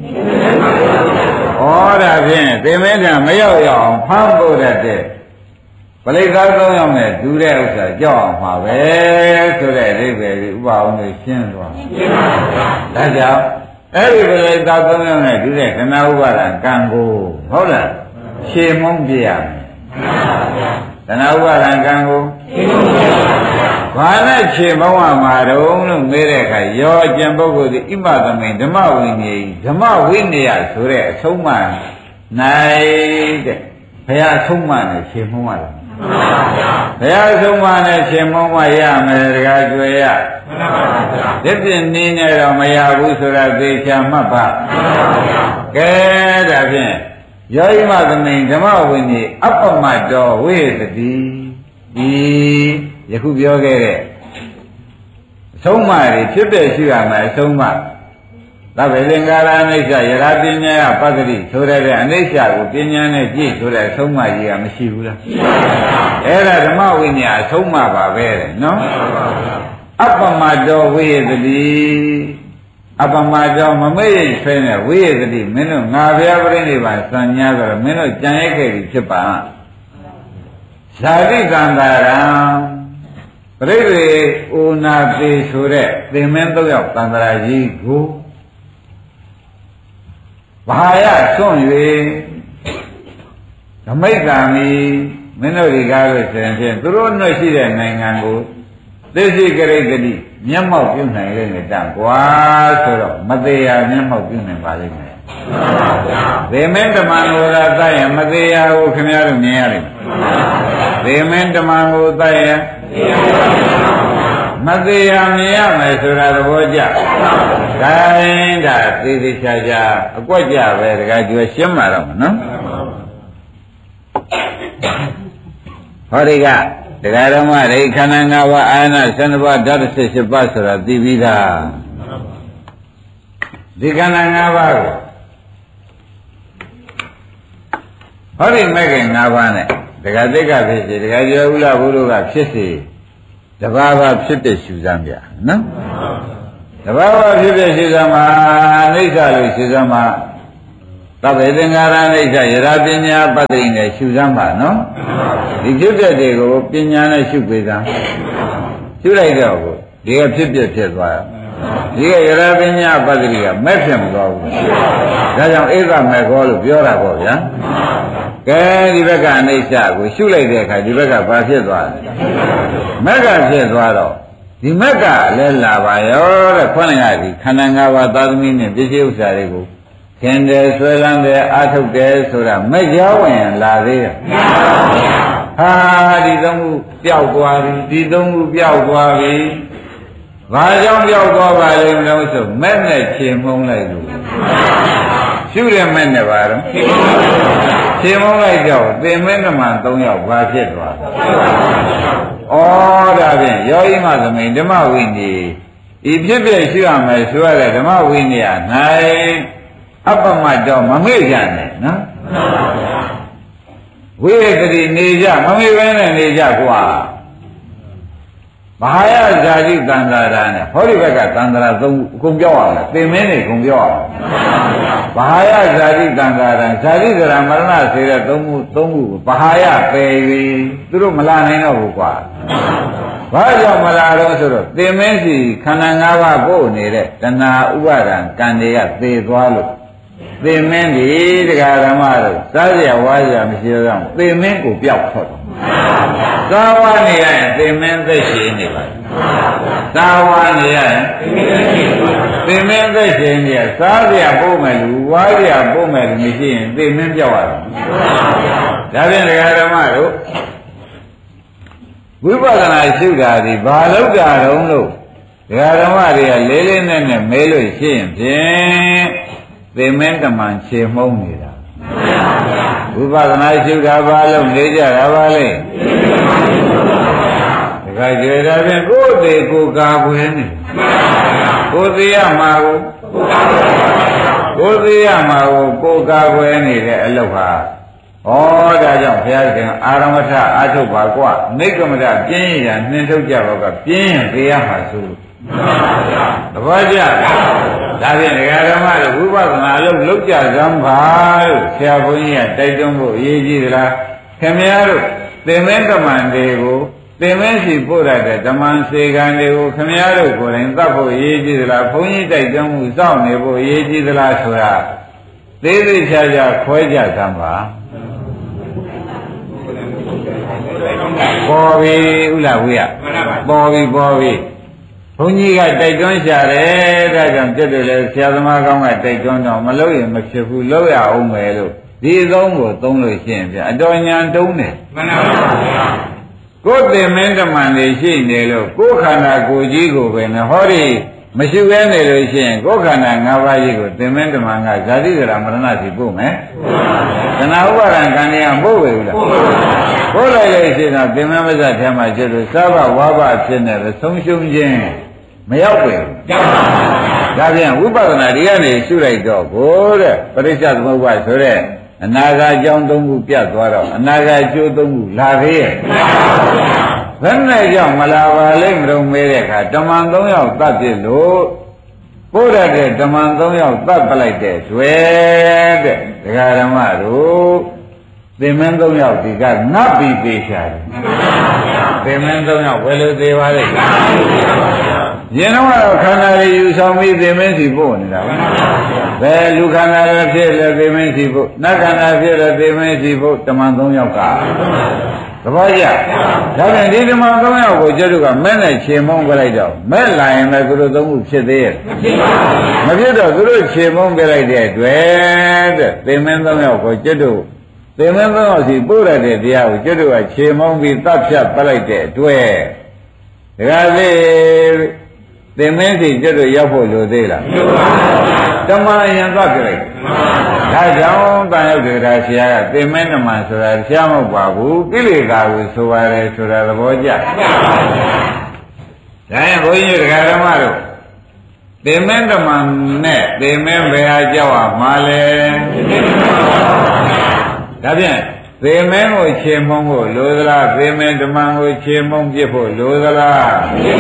ဩဒါဖြင့်သေမင်းထံမရောက်ရအောင်ဖမ်းပို့တတ်တဲ့ပရိသတ်သုံးယောက်နဲ့ဒူတဲ့ဥစ္စာကြောက်အောင်မှာပဲဆိုတဲ့အိဗယ်ကြီးဥပအောင်ကိုရှင်းသွားဒါကြောင့်အဲ့ဒီပရိသတ်သုံးယောက်နဲ့ဒူတဲ့ခဏဥပါဒံကံကိုဟုတ်လားရှင်းမုံပြရမယ်ခဏဥပါဒံကံကိုဘာနဲ့ရှင်းမုံရမှာတုံးလို့မေးတဲ့အခါရောကျင်ပုဂ္ဂိုလ်ဒီဣမသမိန်ဓမ္မဝိနည်းဓမ္မဝိနည်းဆိုတဲ့အဆုံးအမနိုင်တဲ့ဘုရားအဆုံးအမနဲ့ရှင်းမုံရတယ်ဘုရားဆုံးမနဲ့ရှင်မုံမရမယ်တကားကြွယ်ရဒီပြင်နင်းနေတော့မရဘူးဆိုတာသေချာမှတ်ပါကဲဒါဖြင့်ယောဂိမသမိန်ဓမ္မဝိနည်းအပ္ပမတောဝိသတိဒီယခုပြောခဲ့တဲ့အဆုံးမတွေဖြစ်တဲ့ရှိရမယ်အဆုံးမသဗ္ဗေသင်္ကာရအနိစ္စယရာပညာယပတ္တိဆိုတဲ့အနိစ္စကိုပညာနဲ့ကြည့်ဆိုတဲ့အဆုံးမကြီးကမရှိဘူးလားရှိပါဘူးအဲ့ဒါဓမ္မဝိနည်းအဆုံးမပါပဲတဲ့နော်အပ္ပမတောဝိယတတိအပ္ပမတောမမေ့ရဖဲနဲ့ဝိယတတိမင်းတို့ငါဘုရားပြိဋိဘံစံညာဆိုတော့မင်းတို့ကြံရိုက်ခဲ့ပြီဖြစ်ပါဇာတိကံတာရံပရိသေဥနာတိဆိုတဲ့သင်္မင်းသုံးယောက်တန်တရာကြီးကိုဘာရစွန့်၍ဓမိတ်ကံမီမင်းတို့ဒီကားလို့ဆိုရင်ဖြင့်သူတို့နှွက်ရှိတဲ့နိုင်ငံကိုသိစိကရိတ္တိမျက်မှောက်ပြုနိုင်လိမ့်မယ်တန်ကွာဆိုတော့မသေးရမျက်မှောက်ပြုနိုင်ပါလိမ့်မယ်သေမင်းဓမ္မကိုသာတတ်ရင်မသေးရကိုခင်ဗျားတို့မြင်ရလိမ့်မယ်သေမင်းဓမ္မကိုတတ်ရင်မသေးရမြင်ရမယ်ဆိုတာသဘောကျတိုင်းဒါသေသေးချာချာအကွက်ကြပဲတခါကျွယ်ရှင်းမှာတော့မနော်ဟောဒီကတရားဓမ္မတွေခန္ဓာ၅ပါးအာရဏ၁၂ပါးဓာတ်၁၈ပါးဆိုတာသိပြီးသားဒီခန္ဓာ၅ပါးကိုဟောဒီမဲ့ခင်၅ပါးနဲ့တရားသိက္ခာဖြစ်စေတရားကျော်ဥလဘုရုကဖြစ်စေတဘာဝဖြစ်တဲ့ရှုစမ်းပြနော်တဘာဝဖြစ်တဲ့ရှုစမ်းမှာအိဋ္ဌလို့ရှုစမ်းမှာသဗ္ဗေသင်္ခါရအိဋ္ဌယရာပညာပတ္တိနဲ့ရှုစမ်းပါနော်ဒီဖြစ်တဲ့တွေကိုပညာနဲ့ရှုပေးစမ်းရှုလိုက်တော့ဒီကဖြစ်ပြဖြစ်သွားဒီကယရာပညာပတ္တိကမဲ့ဖြစ်မသွားဘူးဒါကြောင့်ဧကမဲ့ခေါ်လို့ပြောတာပေါ့ဗျာကဲဒီဘက်ကအနိစ္စကိုရှုလိုက်တဲ့အခါဒီဘက်ကဘာဖြစ်သွားလဲမက်ကဖြစ်သွားတော့ဒီမက်ကလည်းလာပါရောတဲ့ခွန်းလိုက်ရဒီခန္ဓာ၅ပါးသာသမီနဲ့ပစ္စည်းဥစ္စာတွေကိုခင်တယ်ဆွဲလန်းတယ်အာထုတ်တယ်ဆိုတာမက်ကြောဝင်လာသေးတယ်ဟာဒီသုံးခုပျောက်သွားပြီဒီသုံးခုပျောက်သွားပြီဘာကြောင့်ပျောက်သွားပါလဲမလို့ဆိုမက်နဲ့ခြေမှုံးလိုက်လို့ရှုတဲ့မက်နဲ့ပါတော့ခြေမှုံးလိုက်တော့သင်္မဲနမသုံးယောက်ဘာဖြစ်သွားလဲဩဒါဖြင့်ယောဂီမသမိန်ဓမ္မဝိနည်းဤဖြစ်ဖြစ်ရှုရမယ်ဆိုရတဲ့ဓမ္မဝိနည်း၌အပ္ပမတော့မမေ့ကြနဲ့နော်ဝိရကတိနေကြမမေ့ဘဲနဲ့နေကြကွာမဟာယဇာတိတန္တရာနဲ့ဟောဒီဘက်ကတန္တရာသုံးအကုန်ပြောက်အောင်သင်မင်းတွေအကုန်ပြောက်အောင်မဟာယဇာတိတန္တရာဇာတိကရမရဏစေတဲ့သုံးခုသုံးခုမဟာယပယ်ပြီသူတို့မလာနိုင်တော့ဘူးကွာဘာကြောင့်မလာတော့ဆိုတော့သင်မင်းစီခန္ဓာ၅ပါးပို့နေတဲ့တဏှာဥပါဒံကံတွေကသေသွားလို့သင်မင်းဒီတရားဓမ္မတို့စားကြဝါကြမရှိတော့သင်မင်းကိုပျောက်ထွက်တော့သာဝနေရရင်သင်မင်းသက်ရှင်နေပါသာဝနေရရင်သင်မင်းသက်ရှင်နေရစားကြပို့မယ်လူဝါကြပို့မယ်လူမရှိရင်သင်မင်းပြောက်ရတယ်ဒါဖြင့်တရားဓမ္မတို့ဝိပဿနာရှုတာဒီဘာလို့ကြတော့လို့တရားဓမ္မတွေကလေးလေးနက်နက်မဲလို့ရှိရင်ဖြင့်သင်္မဲတမန်ခြေမှုံးနေတာဝိပဿနာရှုတာဘာလို့နေကြတာပါလဲတခါကျေတာဖြင့်ကိုယ်သေးကိုယ်ကာကွယ်နေကိုယ်သေးရမှာကိုကိုယ်သေးရမှာကိုကိုယ်ကာကွယ်နေတဲ့အလုပ်ဟာဩဒါကြောင့်ဘုရားရှင်အာရမထအာထုတ်ပါကွနိက္ကမထပြင်းရနှင်းထုတ်ကြပါကပြင်းရင်တရားမှာဆိုသဘောကျဒါဖြင့်ဒကာဓမ္မတို့ဝိပဿနာလို့လောက်ကြစမ်းပါလို့ဆရာဘုန်းကြီးကတိုက်တွန်းဖို့အရေးကြီးသလားခင်ဗျားတို့သင်္မဲတမန်တွေကိုသင်္မဲစီပို့ရတဲ့ဓမ္မန်စေကံတွေကိုခင်ဗျားတို့ကိုယ်တိုင်သတ်ဖို့အရေးကြီးသလားဘုန်းကြီးတိုက်တွန်းမှုစောင့်နေဖို့အရေးကြီးသလားဆိုတာသေးသေးချာချာခွဲကြစမ်းပါပေါ်ပြီဥလားဝိယပေါ်ပြီပေါ်ပြီဘုန်းကြီးကတိုက်တွန်းရှာတယ်ဒါကြောင့်ပြည့်တယ်လေဆရာသမားကောင်းကတိုက်တွန်းတော့မလို့ရင်မဖြစ်ဘူးလို့ရအောင်မယ်လို့ဒီသုံးကိုသုံးလို့ရှိရင်ဗျအတော်ညာတုံးတယ်မှန်ပါဗျာကိုယ်သင်္မင်းတမန်တွေရှိနေလို့ကိုယ်ခန္ဓာကိုယ်ကြီးကိုပဲနဲ့ဟောဒီမရှိဘဲနေလို့ရှိရင်ကိုယ်ခန္ဓာ၅ပါးကြီးကိုသင်္မင်းတမန်ကဇာတိကရမရဏစီပို့မယ်တဏှာဥပါဒံကံတွေကပို့ပဲဘူးလားပို့လိုက်လို့ရှိရင်သင်္မင်းမဇ္ဇထဲမှာကျတော့သဘဝါဘဖြစ်နေတယ်ဆုံးရှုံးခြင်းမရောက်ပဲရောက်ပါဘူးဒါပြန်ဝိပဿနာဒီကနေရှုလိုက်တော့ဘိုးတဲ့ပရိစ္ဆေသမုပ္ပါဆိုတဲ့အနာဂတ်အကြောင်းသုံးခုပြတ်သွားတော့အနာဂတ်အကျိုးသုံးခုလာသေးရဲ့ဘယ်နဲ့ကြောင့်မလာပါလိမ့်မလို့မဲတဲ့အခါဓမ္မန်၃ယောက်တတ်ပြလို့ပို့ရတဲ့ဓမ္မန်၃ယောက်တတ်ပလိုက်တဲ့တွေ့တဲ့ဒကာဓမ္မတို့သင်္မင်း၃ယောက်ဒီကငတ်ပြီးသေးချာတယ်သင်္မင်း၃ယောက်ဘယ်လိုသေးပါလဲရင်တော့ခန္ဓာတွေယူဆောင်ပြီးသင်္မင်းစီပို့နေတာပဲဘယ်လူခန္ဓာတွေဖြစ်လဲသင်္မင်းစီပို့နတ်ခန္ဓာဖြစ်လဲသင်္မင်းစီပို့ဓမ္မန်၃ယောက်ကသဘောကျဒါပြန်ဒီဓမ္မန်၃ယောက်ကိုကျတို့ကမဲ့နဲ့ခြေမုံပြလိုက်တော့မဲ့လာရင်လည်းသူတို့သုံးခုဖြစ်သေးရဲ့မဖြစ်တော့သူတို့ခြေမုံပြလိုက်တဲ့အတွက်တဲ့သင်္မင်း၃ယောက်ကိုကျတို့သင်္မင်း၃ယောက်စီပို့ရတဲ့တရားကိုကျတို့ကခြေမုံပြီးတတ်ဖြတ်ပလိုက်တဲ့အတွက်ဒါကလေသင်္မင်းစီကျတို့ရောက်ဖို့လိုသေးလားဓမ္မယံသတ်ပြလိုက်ဒါကြောင့်တန်ရောက်တဲ့ဆရာကသင်္မင်းဓမ္မဆိုတာဆရာမဟုတ်ပါဘူးကိလေသာကိုဆိုပါတယ်ဆိုတာသဘောကျဒါရင်ဘုန်းကြီးတို့ဓမ္မတို့သင်္မင်းဓမ္မနဲ့သင်္မင်းဘယ်ဟာကြောက်ရမှာလဲဒါဖြင့်သသေမင်းကိုခြေမုံဖို့လိုသလားသေမင်းဓမ္မကိုခြေမုံပြစ်ဖို့လိုသလား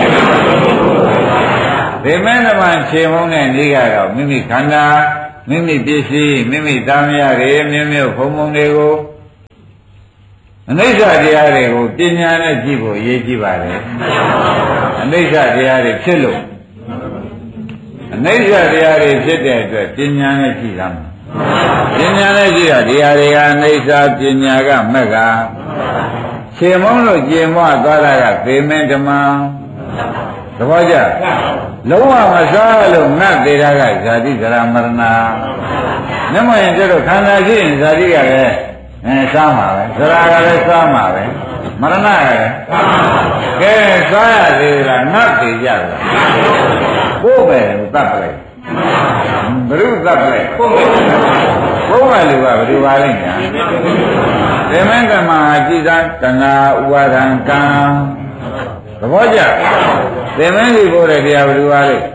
သေမင်းဓမ္မခြေမုံတဲ့နေ့ကတော့မိမိခန္ဓာမိမိပစ္စည်းမိမိသားမယားတွေမျိုးမျိုးဘုံဘုံတွေကိုအနိစ္စတရားတွေကိုပညာနဲ့ကြည့်ဖို့အရေးကြီးပါတယ်အနိစ္စတရားတွေဖြစ်လို့အနိစ္စတရားတွေဖြစ်တဲ့အတွက်ပညာနဲ့ကြည့်ရမယ်ပညာနဲ့ကြည့်တာတရားတွေကအနိစ္စပညာကမက်ကခြေမုံလို့ကျင်မွားသွားတာကသေမင်းဓမ္မသဘောကျလုံးဝမစားလို့ငတ်သေးတာကဇာတိဇရာမရဏမျက်မှောင်ရင်ကျတော့ခန္ဓာရှိရင်ဇာတိကလည်းအဲစားမှာပဲဇရာကလည်းစားမှာပဲမရဏကလည်းကဲစားရသေးလားငတ်သေးကြလားကိုယ်ပဲသတ်ပလိုက်ဘုရုသတ်ပလိုက်ဘုရားလူကဘယ်လိုပါလိမ့်ညာသေမင်းကမဟာကြည်သာတဏှာဥပါဒံကံသဘောကျသေမင်းကြီးပို့တဲ့တရားဘယ်လိုပါလိမ့်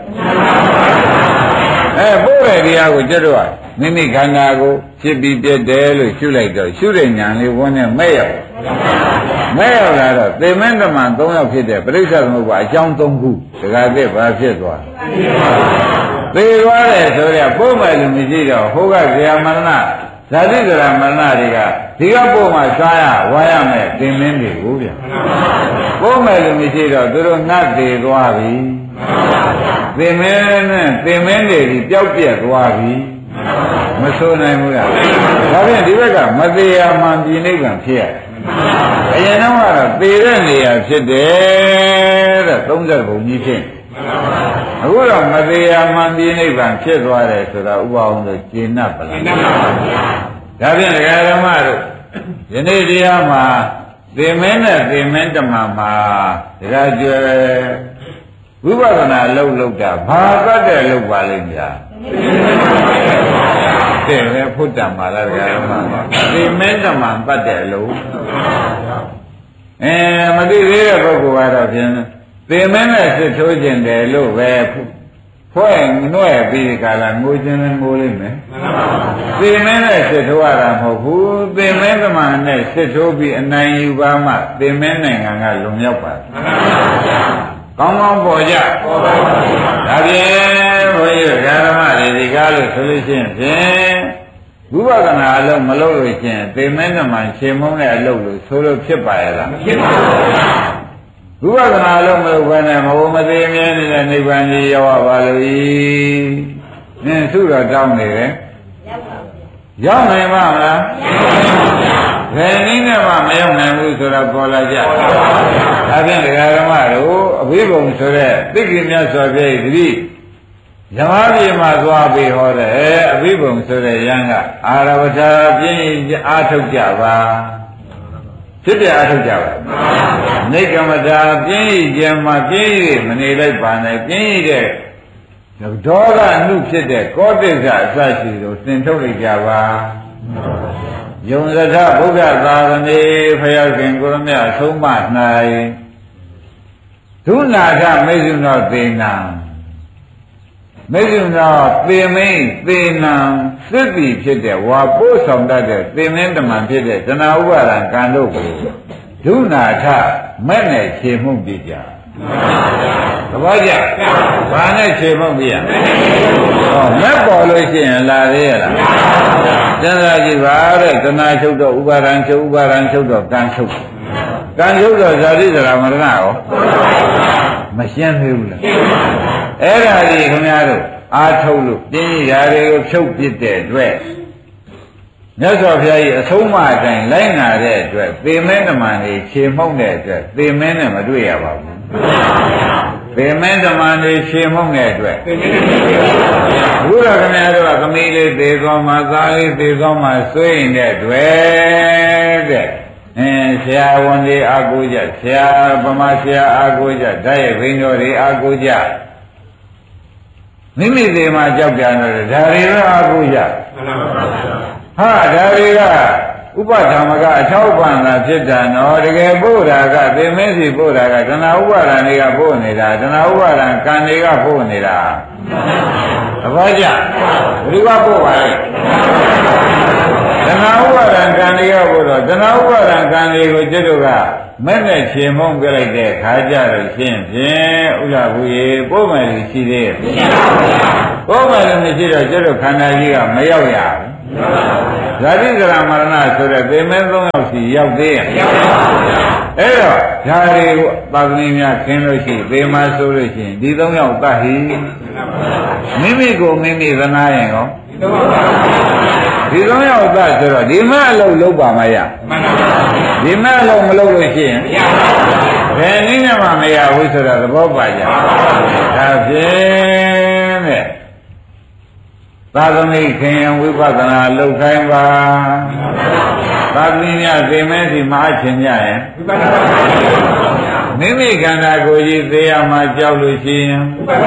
အဲပို့တဲ့တရားကိုကျွတ်တော့မိမိခန္ဓာကိုဖြစ်ပြီးပြည့်တယ်လို့ရှုလိုက်တော့ရှုတဲ့ဉာဏ်လေးဝန်းနဲ့မဲ့ရောက်မဲ့ရောက်လာတော့သေမင်းဓမ္မ၃ယောက်ဖြစ်တဲ့ပရိစ္ဆေသမုပ္ပါအကြောင်း၃ခုဒကာသစ်ဘာဖြစ်သွားသေသွားတယ်ဆိုရပို့မယ်လို့မရှိတော့ဟိုကဇာမရဏဇာတိဇရာမရဏတွေကဒီကပို့မှစားရဝါရမယ်သေမင်းတွေကိုဗျပို့မယ်လို့မရှိတော့သူတို့ငတ်သေးသွားပြီသေမင်းနဲ့သေမင်းတွေဒီပျောက်ပြက်သွားပြီမဆိုနိုင်ဘူးလားဒါဖြင့်ဒီဘက်ကမသေးရမှန်ပြည်နိဗ္ဗာန်ဖြစ်ရတယ်အရင်တော့ကတော့သေတဲ့နေရာဖြစ်တယ်တဲ့သုံးဆယ်ဘုံကြီးဖြစ်အခုတော့မသေးရမှန်ပြည်နိဗ္ဗာန်ဖြစ်သွားတယ်ဆိုတော့ဥပအောင်လို့ကျေနပ်ပါလားဒါဖြင့်ဒကာဓမ္မတို့ယနေ့တရားမှာသေမင်းနဲ့သေမင်းဓမ္မမှာဒကာကျွယ်ဝိပဿနာလှုပ်လှုပ်တာဘာသတ်တဲ့လှုပ်ပါလိမ့်ဗျာတဲ့လေဖုတ္တမှာလားဒကာဓမ္မသေမင်းဓမ္မပတ်တဲ့လှုပ်အဲမသိသေးတဲ့ပုဂ္ဂိုလ်ကတော့ဖြင့်သေမင်းနဲ့စစ်ထိုးခြင်းတယ်လို့ပဲဖွဲ့နှွဲ့ပြီးကြလားငိုခြင်းလည်းငိုလိမ့်မယ်သေမင်းနဲ့စစ်ထိုးရတာမဟုတ်ဘူးသေမင်းဓမ္မနဲ့စစ်ထိုးပြီးအနိုင်ယူပါမှသေမင်းနိုင်ငံကလွန်မြောက်ပါတယ်ကောင်းကောင်းပေါ်ကြပေါ်ပါပါဒါဖြင့်ဘုန်းကြီးဓမ္မတွေဒီကားလို့ဆိုလို့ရှိရင်ဖြင့်ဝိပဿနာအလုံးမလုပ်လို့ရှိရင်သေမင်းဓမ္မရှင်းမုန်းတဲ့အလုပ်လို့ဆိုလို့ဖြစ်ပါရဲ့လားမဖြစ်ပါဘူးဝိပဿနာအလုံးမလုပ်ဘဲနဲ့မဘုံမသေးမြဲနေတဲ့နိဗ္ဗာန်ကြီးရောက်ပါလို့ဤနင်းသူ့တော်တောင်းနေတယ်ရောက်နိုင်ပါမလားဘယ်နည်းနဲ့မှမရောက်နိုင်ဘူးဆိုတော့ပေါ်လာကြဒါဖြင့်ဒကာဓမ္မတို့အဘိဓမ္မာဆိုတဲ့သိက္ခာမြတ်စွာဘုရားတတိဇမပြေမှာသွားပြီးဟောတယ်အဘိဓမ္မာဆိုတဲ့ယံကအာရဝထာပြင်းအားထုတ်ကြပါဖြစ်ပြအားထုတ်ကြပါနိကမတာပြင်းကြမှာပြင်းရမနေလိုက်ပါနဲ့ပြင်းရတဲ့ဒေါသအမှုဖြစ်တဲ့ကောတိစ္ဆအစရှိတို့သင်ထုတ်လိုက်ကြပါယုံရထဗုဒ္ဓသာသနေဖျောက်ခင်ကိုရမြအဆုံးမ၌ဒုနာထမေဇုနောသေနံမေဇုနောသေမိန်သေနံစစ်ပြီဖြစ်တဲ့ဝါပို့ဆောင်တတ်တဲ့သေမင်းတမန်ဖြစ်တဲ့ဇနာဥပါဒံကံတို့ကိုဒုနာထမဲ့နဲ့ခြေမှုပြကြသဘောကျဘာနဲ့ခြေမှုပြရဟောမဲ့ပေါ်လို့ရှိရင်လာသေးရလားစဉ်းစားကြည့်ပါတဲ့ဇနာချုပ်တော့ဥပါဒံချုပ်ဥပါဒံချုပ်တော့ကံချုပ်ကံချုပ်တော့ဇာတိဇရာမရဏရောမရှင်းသေးဘူးလားအဲ့ဒါကြီးခင်ဗျားတို့အားထုတ်လို့ပြင်းရတွေကိုဖြုတ်ပစ်တဲ့အတွက်မြတ်စွာဘုရားကြီးအဆုံးအမအတိုင်းလိုက်နာတဲ့အတွက်သေမင်းဓမ္မတွေခြေမှုန့်တဲ့အတွက်သေမင်းနဲ့မတွေ့ရပါဘူးသေမင်းဓမ္မတွေခြေမှုန့်တဲ့အတွက်ဘုရားခင်ဗျားတို့ကသမီးလေးသေသွားမှသားလေးသေသွားမှဆွေးရင်တဲ့တွေ့တဲ့အင်းဆရာဝန်တွေအာကိုကြဆရာဗမာဆရာအာကိုကြဓာတ်ရဲ့ဘိန်းတော်တွေအာကိုကြမိမိသေးမှကြောက်ကြတယ်ဒါတွေတော့အာကိုကြဟာဒါတွေကဥဥပဓမ္မကအထောက်ပံ့တာဖြစ်တာနော်တကယ်ပို့တာကသေမင်းစီပို့တာကတဏှာဥပါဒံတွေကပို့နေတာတဏှာဥပါဒံကံတွေကပို့နေတာသဘောကျဘယ်လိုကပို့ပါလဲတဏှာဥပါဒံကံတွေကပို့တော့တဏှာဥပါဒံကံတွေကိုကျွတ်တို့ကမဲ့နဲ့ခြေမုံပြလိုက်တဲ့ခါကြလို့ရှင်းဖြင့်ဥလာဘူးရေပို့မယ်လို့ရှိသေးရဲ့ပို့မယ်လို့မရှိတော့ကျွတ်တို့ခန္ဓာကြီးကမရောက်ရဘူးဇာတိဇရာမရဏဆိုတဲ့သေမဲသုံးယောက်စီရောက်သေးရဲ့အဲ့တော့ဓာရီကိုသာသမီများခင်းလို့ရှိသေမဆိုလို့ရှိရင်ဒီသုံးယောက်တတ်ဟိမိမိကိုမိမိသနာရင်ကောဒီသုံးယောက်တတ်ဆိုတော့ဒီမအလုပ်လုပ်ပါမရဒီမအလုပ်မလုပ်လို့ရှိရင်ဘယ်နည်းနဲ့မှမရဘူးဆိုတော့သဘောပါကြဒါဖြင့်တဲ့သာသမီခင်ဝိပဿနာလုပ်ခိုင်းပါသာသမီများသိမဲစီမအချင်းကြရင်မိမိခန္ဓာကိုယ်ကြီးသိရမှာကြောက်လို့ရှိရင်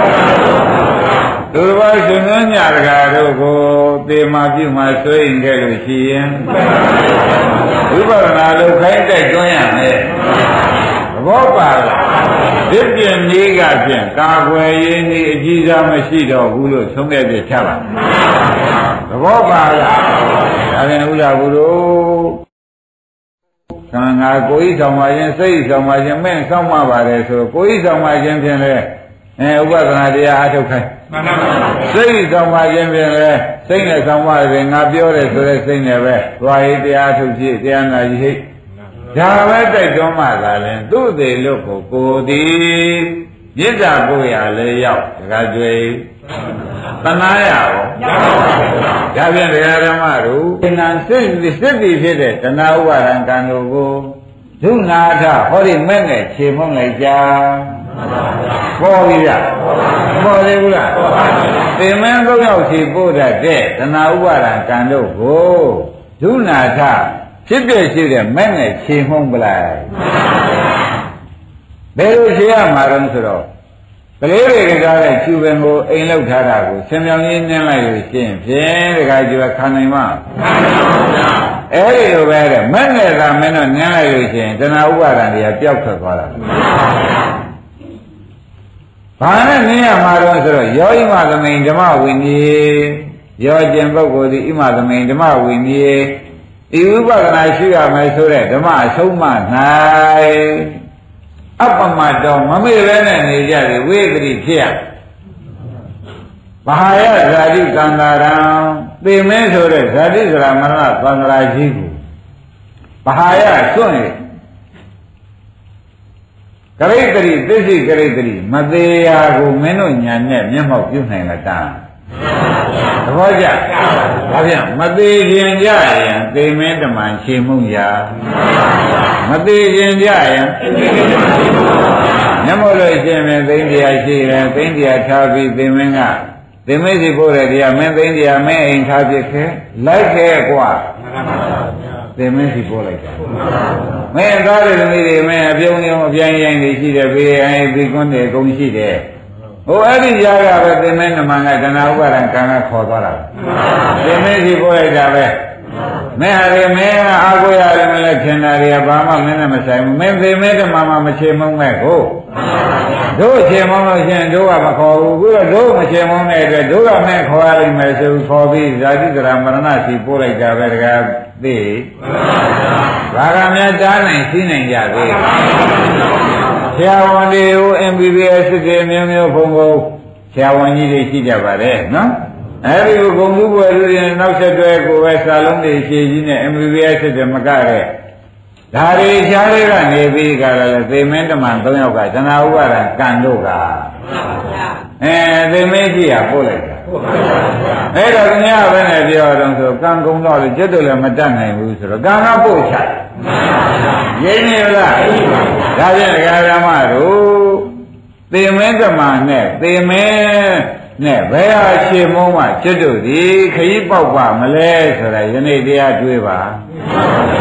သူတစ်ပါးရှင်သွန်းညတကာတို့ကိုသေမာပြုမှာဆွေးရင်ခဲ့လို့ရှိရင်ဝိပဿနာလုပ်ခိုင်းတိုက်တွန်းရမယ်သဘောပါလားဒီပြင်ကြီးကဖြင့်ကာကွယ်ရင်းဒီအကြီးစားမရှိတော့ဘူးလို့ဆုံးဖြတ်ပြချပါသဘောပါလားဒါပြန်ဥလာဘူးတို့ခန္ဓာကိုယ်ဤဆောင်ပါခြင်းစိတ်ဤဆောင်ပါခြင်းမဲ့ဆောင်ပါပါတယ်ဆိုကိုယ်ဤဆောင်ပါခြင်းဖြင့်လည်းအဲဥပဒနာတရားအထုတ်ခိုင်းမှန်ပါပါစိတ်ဆောင်ပါခြင်းဖြင့်လည်းစိတ်နဲ့ဆောင်ပါတယ်ငါပြောတယ်ဆိုတဲ့စိတ်နဲ့ပဲသွားရေးတရားထုတ်ဖြစ်တရားနာကြီးဟိဒါပဲတိုက်တွန်းမှသာလဲသူ့သေးလို့ကိုကိုသည်မြစ်တာကိုရလဲရောက်တခါကျွေသနာရရောဒါပြန်တရားဓမ္မတို့ဉာဏ်စိတ်စိတ်ပြီးဖြစ်တဲ့တဏှာဥပါဒံကံတို့ကိုဒုနာထဟောဒီမဲ့နဲ့ခြေမုံလိုက်ကြပေါ်ပြီလားပေါ်သေးဘူးလားသင်္မန်းသုံးယောက်စီပို့တတ်တဲ့တဏှာဥပါဒံကံတို့ကိုဒုနာထဖြစ်ပြရှိတဲ့မဲ့နဲ့ခြေမှုံးပလိုက်ဘယ်လိုခြေရမှာတော့ဆိုတော့ကလေးတွေကကြားတဲ့ကျူပင်ကိုအိမ်လောက်ထားတာကိုဆင်မြောင်ကြီးနင်းလိုက်လို့ရှင်းဖြင့်တခါကျခံနိုင်မှာအဲ့ဒီလိုပဲတဲ့မဲ့နဲ့သာမင်းတို့နင်းလိုက်လို့ရှင်းတဏှာဥပါဒံတွေကပျောက်ထွက်သွားတာဘာနဲ့နင်းရမှာတော့ဆိုတော့ယောဣမသမိန်ဓမ္မဝိနည်းယောကျင်ပုဂ္ဂိုလ်ဒီဣမသမိန်ဓမ္မဝိနည်းဤဥပဒနာရှိရမယ်ဆိုတဲ့ဓမ္မအဆုံးမ၌အပ္ပမတော်မမေ့ပဲနဲ့နေကြတယ်ဝိသတိဖြစ်ရဘာယဇာတိကံတာရံသိမင်းဆိုတဲ့ဇာတိစရာမရဏသံဃာကြီးကိုဘာယစွန့်ရကရိတ္တိသစ္စိကရိတ္တိမသေးရာကိုမင်းတို့ညာနဲ့မျက်မှောက်ပြုနိုင်တာတန်းသဘောကျဒါပြန်မသေးခြင်းကြရင်သေမင်းတမန်ရှင်းမှုရာမသေးခြင်းကြရင်မျက်မှောက်လို့ရှင်းမယ်သိတရားရှိတယ်သိတရားထားပြီးသေမင်းကသေမင်းစီပို့တဲ့တရားမင်းသိတရားမင်းအိမ်ထားပြခဲလိုက်ခဲ့ကွာသေမင်းစီပို့လိုက်တာမင်းသားတွေသမီးတွေမင်းအပြုံးပြုံးအပြိုင်ရိုင်းတွေရှိတယ်ဘေးအိုင်ဘေးကွန်းတွေအကုန်ရှိတယ်ဟိုအဲ့ဒီကြားကပဲသေမင်းနမန်ကတဏှာဥပါဒံကံကခေါ်သွားတာသေမင်းစီပို့လိုက်တာပဲမင်းဟာလေမင်းကအာကိုရတယ်မလဲထင်တာတွေကဘာမှမင်းနဲ့မဆိုင်ဘူးမင်းသေမင်းတမန်မှမချေမုံမဲ့ကိုတို့ချေမုံလို့ရှင်တို့ကမခေါ်ဘူးခုတော့တို့မချေမုံတဲ့အတွက်တို့ကမင်းခေါ်ရလိမ့်မယ်ဆိုခေါ်ပြီးဇာတိကရာမရဏစီပို့လိုက်တာပဲတကားသိဘာကများတားနိုင်သိနိုင်ကြသေးဆရာဝန်တွေကို အမ် ဘီ ဘီ အက်စ် တွေမျိုးမျိုးဘုံဘုံဆရာဝန်ကြီးတွေရှိကြပါတယ်နော်အဲဒီကိုဂုံမှုပွဲလူတွေနောက်ဆက်တွဲကိုပဲစာလုံးတွေရှည်ကြီးနဲ့ အမ် ဘီ ဘီ အက်စ် တွေမကတဲ့ဒါတွေရှားတွေကနေပြီးကြတယ်သေမင်းတမန်၃ယောက်ကဇနာဥပါဒံကံတို့ကအဲသေမင်းကြီးကပို့လိုက်တာအဲ့တော့ညဘယ်နဲ့ပြောတော့ဆိုကံကုံတော့လေကျွတ်တော့လည်းမတတ်နိုင်ဘူးဆိုတော့ကံကပို့ချရင်းနေလားဒါဖြင့်ဒကာဓမ္မတို့သေမင်းတမန်နဲ့သေမင်းနဲ့ဘယ်ဟာရှင်းမုံးမှကျွတ်တို့ဒီခရီးပေါက်ပါမလဲဆိုတာယနေ့တရားတွေးပါ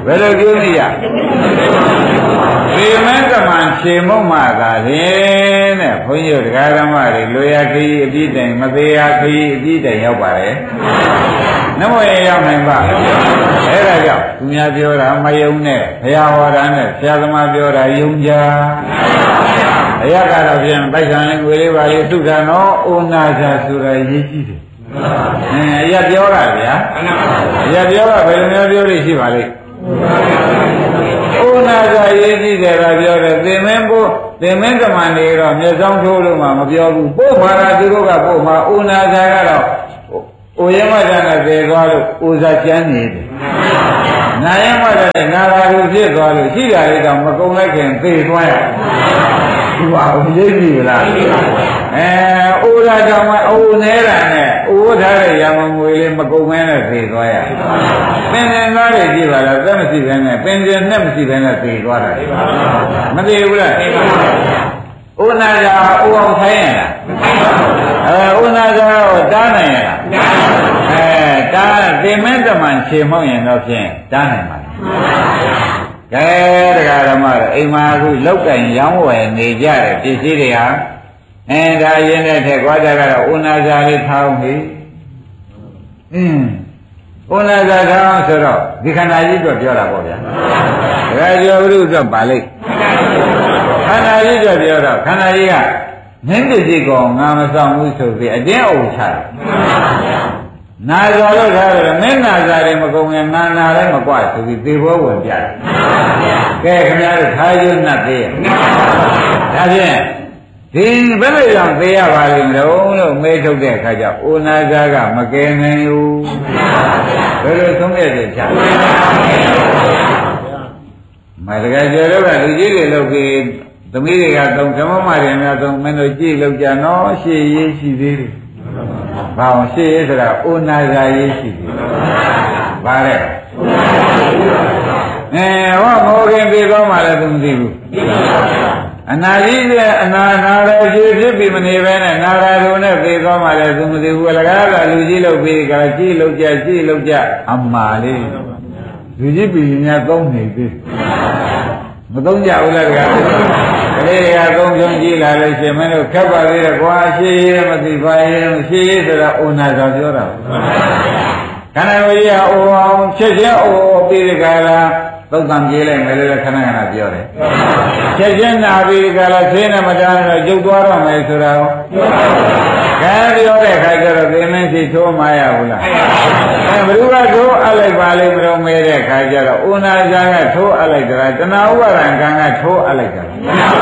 ဘယ်လိုပြောနေရဒီမင်းကမှခြေမုံမှသာတယ်တဲ့ဘုန်းကြီးတို့တရားဓမ္မတွေလွေရခီးအပြည့်တိုင်မသေးရခီးအပြည့်တိုင်ရောက်ပါတယ်နမောရရောက်နိုင်ပါအဲ့ဒါကြောင့်သူများပြောတာမယုံနဲ့ဘုရားဟောတာနဲ့ဆရာသမားပြောတာယုံကြအရကတော့ပြန်ပိုက်ဆံလေးငွေလေးပါလေးသုခံတော့ဩနာဇာဆိုတာရေးကြည့်တယ်အဲအရပြောတာဗျာအရပြောတာဘယ်လိုမျိုးပြောလို့ရှိပါလိမ့်ဩနာဇာရေးကြည့်တယ်ကပြောတယ်သင်မင်းဖို့သင်မင်းကမန်နေတော့မျက်စောင်းထိုးလို့မှမပြောဘူးပို့မှာလားသူတို့ကပို့မှာဩနာဇာကတော့ဩရမတန်နဲ့သေသွားလို့ဩဇာကျမ်းနေတယ်နာယမတန်နာရာလူဖြစ်သွားလို့ရှိတာလေးတော့မကုံလိုက်ခင်သေသွားရဒီပါဦးရိပ်ပြီလားအဲဩဇာကြောင့်မအိုနေတာနဲ့ဩထားတဲ့ရမငွေလေးမကုံမဲနဲ့သေသွားရပင်စင်သားတွေကြည့်ပါလားသက်မရှိဘဲနဲ့ပင်စင်နဲ့မရှိဘဲနဲ့သေသွားတာမသေဘူးလားဥနာဇာဥအောင်ဆိုင်ရလားအဲဥနာဇာကိုတားနိုင်ရလားအဲတားသေမင်းတမန်ခြေမောက်ရင်တော့ဖြင့်တားနိုင်ပါလားကဲတရားဓမ္မတွေအိမ်မှာအခုလောက်ကင်ရောင်းဝယ်နေကြတဲ့ပစ္စည်းတွေဟာအဲဒါရင်းတဲ့ထက်ကြွားကြတော့ဥနာဇာလေးထားအောင်ပြီအင်းဥနာဇာထားအောင်ဆိုတော့ဒီခန္ဓာကြီးတော့ပြောတာပေါ့ဗျာဒါကြောင့်ဘုရုတော့ပါလိမ့်ခန္ဓာကြီးတော့ပြောတော့ခန္ဓာကြီးကမင်းတည်းကောင်ငါမဆောင်ဘူးဆိုပြီးအတင်းအုပ်ချတယ်နာဇာလို့ထားတယ်မင်းနာဇာတွေမကုန်ရင်ငါနာလည်းမကွဆိုပြီးသေဘောဝင်ပြတယ်ကဲခင်ဗျားတို့ထားရွတ်နှက်သေးရဲ့ဒါဖြင့်ဒီဘယ်လိုကြောင့်သေရပါလိမ့်မလို့လို့မေးထုတ်တဲ့အခါကျအိုနာဇာကမကယ်နိုင်ဘူးဘယ်လိုဆုံးဖြတ်ချက်ချမတကယ်ကြတော့ကလူကြီးတွေလုပ်ပြီးသမီးတွေကသုံးဓမ္မမတွေများသုံးမင်းတို့ကြည့်လောက်ကြနော်ရှေ့ရေးရှိသေးတယ်ဘာအောင်ရှေ့ရေးဆိုတာအိုနာဇာရေးရှိသေးတယ်ဘာလဲအဲဟောမောခင်ပြေကောင်းမှလည်းသူမသိဘူးအနာကြီးတဲ့အနာနာရရှိဖြစ်ပြီးမနေပဲနဲ့နာရာတို့နဲ့ပြေကောင်းမှလည်းသူမသိဘူးအလကားကလူကြီးလုပ်ပြီးကြကြည့်လောက်ကြကြည့်လောက်ကြအမှားလေးလူကြီးပြည်များသုံးနေသေးမသုံးကြဘူးလားတရားကလေးတွေကသုံးကြုံကြည့်လာလို့ရှင်မင်းတို့ခက်ပါသေးတယ်ကွာရှေးရေးမသိပါရဲ့ရှေးရေးဆိုတာအိုနာသာပြောတာခန္ဓာဝိရိယအိုအောင်ချက်ချင်းအိုပြီးဒီကလာသုတ်တံပြေးလိုက်မယ်လို့ခဏခဏပြောတယ်ချက်ချင်းနာပြီးဒီကလာဆင်းနေမတန်းတော့ကျုပ်သွားတော့မယ်ဆိုတာရောကဲပြောတဲ့ခါကျတော့သင်မင်းစီထိုးမရဘူးလားအဲဘယ်သူကထိုးအပ်လိုက်ပါလိမ့်မလို့မဲတဲ့ခါကျတော့ဥနာဇာကထိုးအပ်လိုက်တာတဏှာဥပါဒံကံကထိုးအပ်လိုက်တာ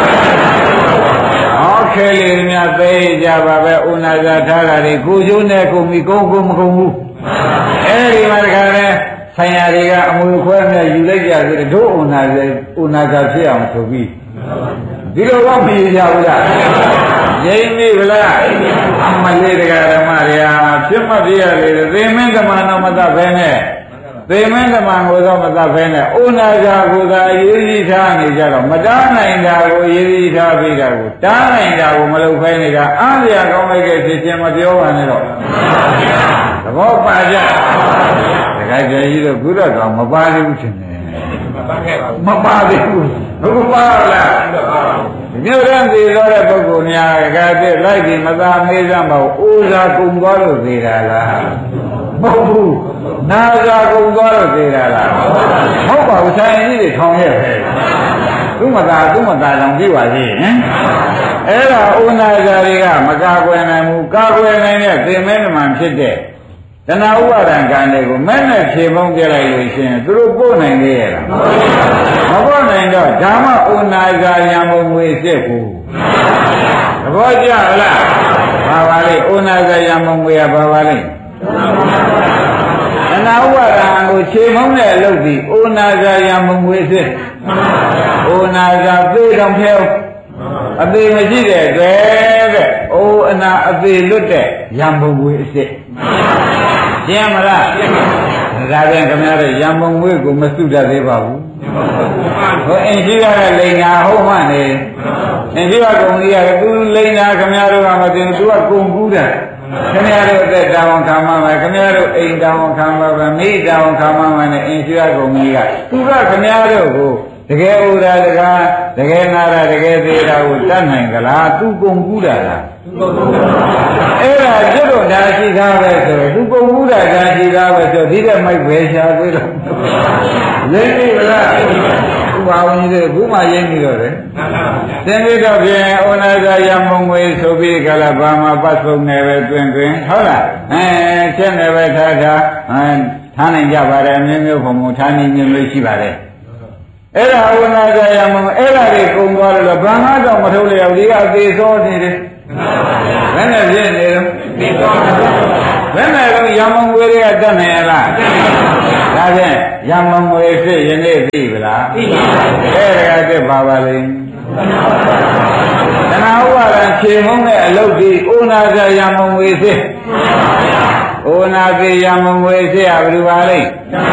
ဟောခဲလေးများသိကြပါပဲဥနာဇာထားတာဒီကိုကျိုးနဲ့ကိုမီကုန်းကိုမကုန်းဘူးအဲဒီမှာတခါလဲဆိုင်ရာတွေကအမွေခွဲနဲ့ယူလိုက်ကြဆိုတော့ဒုဥနာဇာဥနာဇာဖြစ်အောင်ဆိုပြီးဒီလိုတော့မရကြဘူးလားငြိမ့်ပြီဗလားအမလေးတရားဓမ္မတွေဟာဖြစ်မပြရလေသေမင်းကမန်တော်မတတ်ပဲနဲ့သေမင်းကမန်ကိုတော့မတတ်ပဲနဲ့ဥနာဇာကိုသာအရေးကြီးထားနေကြတော့မတားနိုင်တာကိုအရေးကြီးထားပြီးတာကိုတားနိုင်တာကိုမလုပ်ဖဲနေတာအားရကောင်းလိုက်တဲ့ဖြစ်ချင်းမပြောပါနဲ့တော့သဘောပါကြတခါကျကြီးတော့ကုရတော်မပါသေးဘူးထင်တယ်မပါသေးဘူးဘုရားလားမြို့ရန်သေးသောတဲ့ပုဂ္ဂိုလ်များကတည်းကလိုက်ပြီးမသာမေးစမ်းပါဘူးဥဇာကုံသွားလို့သေးတာလားမဟုတ်ဘူးနာဇာကုံသွားလို့သေးတာလားမဟုတ်ပါဘူးဆိုင်ကြီးတွေထောင်ရဲ့ပဲသူမသာသူမသာကြောင့်ပြပါသေးဟင်အဲ့ဒါဥနာဇာတွေကမကာကွယ်နိုင်ဘူးကာကွယ်နိုင်တဲ့သင်္မဲနမှန်ဖြစ်တဲ့တဏှာဥပါဒံကံတွေကိုမဲ့နဲ့ဖြေပုံးပြလိုက်လို့ရှိရင်သူတို့ပို့နိုင်သေးရဲ့လားမပို့နိုင်တော့ဓမ္မဥနာဇာယံဘုံငွေစစ်ဘူးသဘောကျလားဘာပါလဲဥနာဇာယံဘုံငွေကဘာပါလဲတဏှာဥပါဒံကိုဖြေပုံးတဲ့အလုပ်ဒီဥနာဇာယံဘုံငွေစစ်ဥနာဇာပြေတော်ဖြဲအသေးမရှိတဲ့အတွက်တဲ့အိုးအနာအသေးလွတ်တဲ့ယံဘုံငွေအစ်စ်ကျင်းမလားဒါပြန်ခင်ဗျားတို့ရံပုံငွေကိုမစုတတ်သေးပါဘူးဟိုအင်ကြီးရတဲ့လိန်နာဟုတ်မှနေအင်ကြီးကကုံကြီးရတယ်သူလိန်နာခင်ဗျားတို့ကမသိဘူးသူကကုံကူးတယ်ခင်ဗျားတို့အသက်တောင်းခံမှမယ်ခင်ဗျားတို့အိမ်တောင်းခံမှမယ်မိတောင်းခံမှမယ်နဲ့အင်ရှိရကုန်ကြီးကသူကခင်ဗျားတို့ကိုတကယ်ဥဒါတကားတကယ်နာတာတကယ်သေးတာကိုတတ်နိုင်ကြလားသူကုန်ကူးတာလားအဲ့ဒါကျွတ်တော့ဒါရှိသားပဲဆိုတော့သူကုန်ကူးတာဒါရှိသားပဲဆိုဒီတဲ့မိုက်ပဲရှားသေးတော့ရင်းပြီလားဥပါဝင်ကြီးတွေဘုမရင်းပြီးတော့တယ်သင်္ကေတဖြင့်ဩနာဇာယမုံငွေဆိုပြီးကြလားဘာမှပတ်ဆုံးနေပဲတွင်တွင်ဟုတ်လားအဲချက်နေပဲထားထားအဲထားနိုင်ကြပါတယ်အမျိုးမျိုးဘုံဘုံထားနေမျိုးမျိုးရှိပါတယ်အဲ့ဒါဝနာကြရမအဲ့ဒါတွေကုံသွားလို့ဘာမှတော့မထုတ်လျောက်ဒီကအသေးစောနေတယ်ဘယ်နဲ့ဖြစ်နေတော့ဘယ်နဲ့တော့ရမုံငွေတွေကတတ်နိုင်ရလားဒါဖြင့်ရမုံငွေဖြစ်ယနေ့သိပြီလားသိပါဘူးအဲ့ဒါကတည်းပါပါလိမ့်တဏှာဥပါဒံခြေမုံတဲ့အလုပ်ဒီဩနာကြရမုံငွေဖြစ်ဩနာကြရမုံငွေဖြစ်ရဘယ်လိုပါလိမ့်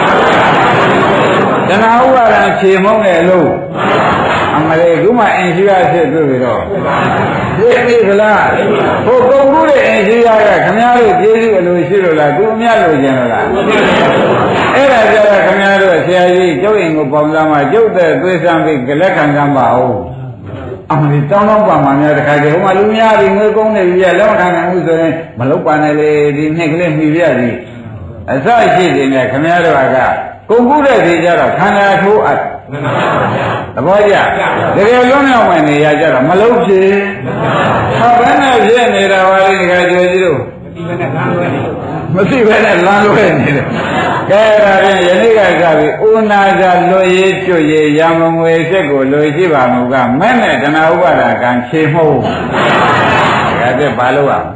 တဏှာဥပါဒံခြေမုံတဲ့အလုပ်အမလေးခုမှအင်ရှိရဖြစ်တွေ့ပြီတော့သိပြီခလားဟိုကုန်ကူးတဲ့အင်ရှိရကခမည်းတော်ကျေးဇူးအလိုရှိလို့လားသူအမြတ်လိုချင်လို့လားအဲ့ဒါကြတော့ခမည်းတော်ဆရာကြီးကျုပ်အိမ်ကိုပေါင်းစားမှကျုပ်တဲ့သွေးဆန်းပြီးလက်ခံစမ်းပါဦးအမလေးတောင်းတော့ပါမှများတခါကျဟိုမှာလူများပြီးငွေကုန်နေပြီလက်မခံနိုင်ဘူးဆိုရင်မလုပ်ပါနဲ့လေဒီနှစ်ကလေးမှီပြရစီအစရှိနေတဲ့ခမည်းတော်ကကုန်ကူးတဲ့ဒီကြတော့ခန္ဓာထိုးအပ်သဘောကျတကယ်လုံးမြောက်ဝင်နေရကြတော့မလုံးဖြစ်ဟာဘယ်နဲ့ဖြစ်နေတာပါလိဒီကကြွကြီးတို့မသိဘဲနဲ့လမ်းလွဲနေတယ်ကဲဒါဖြင့်ယနေ့ကကြပြီဥနာကြလွတ်ရေးကျွတ်ရေးရမငွေစစ်ကိုလွယ်ရှိပါမူကမဲ့နဲ့တဏှာဥပါဒကံခြေမှုတ်ဒါကဘာလို့อ่ะ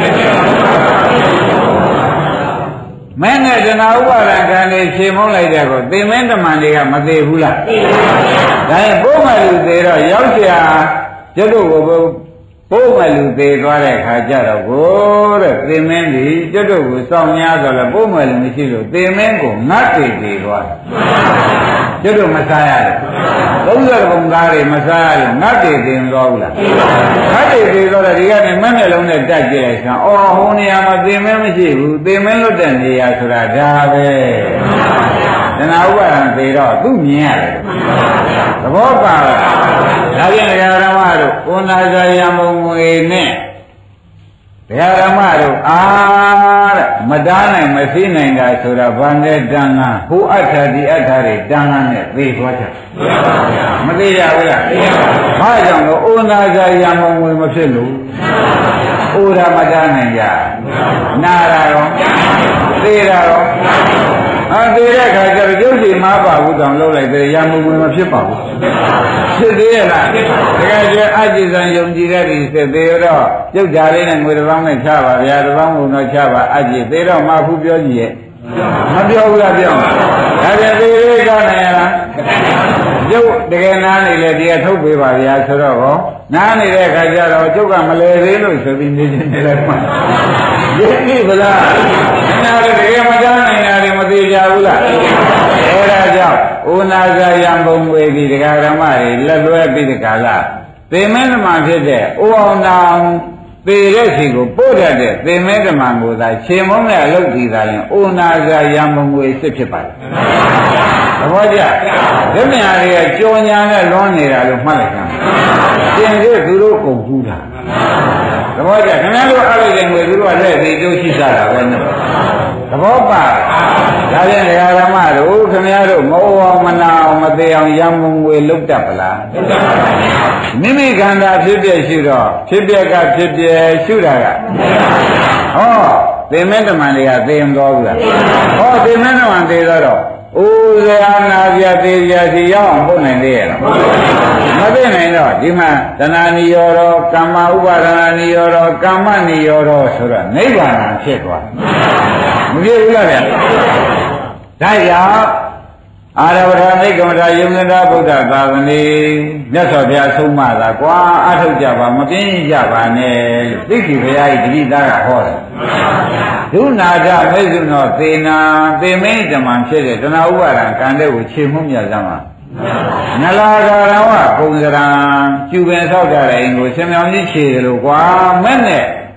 မဲနဲ့တဏှာဥပါဒံကံတွေခြေမုံးလိုက်တဲ့ကိုသင်မင်းတမန်တွေကမသေးဘူးလားသိပါဘူးဒါရင်ပိုးမလူသေးတော့ရောက်เสียကျွတ်တို့ကိုပိုးမလူသေးသွားတဲ့ခါကျတော့ကိုတဲ့သင်မင်းဒီကျွတ်တို့ကိုစောင့်များဆိုလဲပိုးမလူမရှိလို့သင်မင်းကိုငတ်တည်တည်သွားကျွတ်တို့မစားရတယ်သုံးဆယ်ဘုံသားတွေမစားရလို့ငတ်တည်တည်သွားဘူးလားငတ်တည်တည်သွားတော့ဒီကနေမက်မျက်လုံးနဲ့တက်ကြည့်လိုက်စမ်းအော်ဟိုနေရာမှာသင်မင်းမရှိဘူးသင်မင်းလွတ်တဲ့နေရာဆိုတာဒါပဲတဏှာဥပါဒံသေးတော့သူမြင်ရတယ်သဘောပါလားဒါပြန်ဓမ္မတို့ဩနာဇာယမုံငွေနဲ့ဓမ္မတို့အားတဲ့မတားနိုင်မသိနိုင်တာဆိုတာဘာနဲ့တန်ခါဟိုအဋ္ဌဒီအဋ္ဌတွေတန်ခါနဲ့သိသွားကြမသိရဘူးလားဘာကြောင့်လို့ဩနာဇာယမုံငွေမဖြစ်လို့ဩရာမတားနိုင်ကြနာရာရောသိရာရောအသေးတဲ့ခါကျတော့ကျုပ်စီမပါဘူးတောင်လှုပ်လိုက်တယ်ရမုံဝင်မဖြစ်ပါဘူးဖြစ်သေးရဲ့လားတကယ်ကျအကြည်စံယုံကြည်တဲ့ဒီစစ်သေးတော့ကျုပ်ကြလေးနဲ့ငွေတစ်ပေါင်းနဲ့ချပါဗျာတစ်ပေါင်းကုန်တော့ချပါအကြည်သေးတော့မှခုပြောကြည့်ရဲ့မပြောဘူးလားပြောဒါပြန်သေးသေးကောင်းနေရလားကျုပ်တကယ်နားနေလေဒီကထုတ်ပေးပါဗျာဆိုတော့ဟောနားနေတဲ့ခါကျတော့ကျုပ်ကမလဲသေးလို့ဆိုပြီးနေနေလိုက်မှရင်းပြီဗလားနားတကယ်မကြားနိုင်တာတွေမသိကြဘူးလားအဲဒါကြောင့်ဥနာဇာယံဘုံဝေဒီဒကာဓမ္မတွေလက်လွဲပြီးဒီကလာသေမင်းဓမ္မဖြစ်တဲ့ဥအောင်တောင်သေတဲ့စီကိုပို့တတ်တဲ့သေမင်းဓမ္မကိုသာခြေမုံးနဲ့အလုပ်ကြည့်တာရင်ဥနာဇာယံဘုံဝေစစ်ဖြစ်ပါတယ်သဘောကျဓမ္မရာတွေကကြောညာနဲ့လွန်နေတာလို့မှတ်လိုက်ကြသင်တို့သူတို့ကုန်ကူးတာသဘောကျခင်ဗျားတို့အဲ့ဒီငွေသူတို့ကလက်သေးတို့ရှိစားတာပဲနော်သဘောပါဒါဖြင့်ဒကာဓမ္မတို့ခင်ဗျားတို့မအိုအောင်မနာအောင်မသေးအောင်ရမုံငွေလုတ်တတ်ပလားလုတ်တတ်ပါဘူးမိမိခန္ဓာဖြစ်ပြရှုတော့ဖြစ်ပြကဖြစ်ပြရှုတာကဟောသေမင်းတမန်တွေကသေမတော်ဘူးလားဟောသေမင်းတမန်သေတော့ဩဇာနာပြသေးပြစီရောက်အောင်ပို့နိုင်သေးရဲ့လားမသိနိုင်တော့ဒီမှာတဏှာနိရောဓကမ္မဥပါဒနာနိရောဓကမ္မနိရောဓဆိုတော့နိဗ္ဗာန်ဖြစ်သွားမဖြစ်ဘူးလားဗျာဒါကြောင့်အာရဝဋ္ဌမိက္ကမထာယုံနတာဗုဒ္ဓသာသနေမြတ်စွာဘုရားဆုံးမတာကွာအထုတ်ကြပါမပြင်းကြပါနဲ့လို့သိက္ခာဘုရားဤတတိသားကဟောတယ်ဒုနာကြမေဇုနောသေနာသေမင်းဓမ္မဖြစ်တဲ့တဏှာဥပါဒံကံတဲ့ကိုခြေမှုမြတ်စမ်းပါနလာကာရဝပုံစံကျူပင်ဆောက်ကြတဲ့အိမ်ကိုရှင်မြောင်ကြီးခြေတယ်လို့ကွာမဲ့နဲ့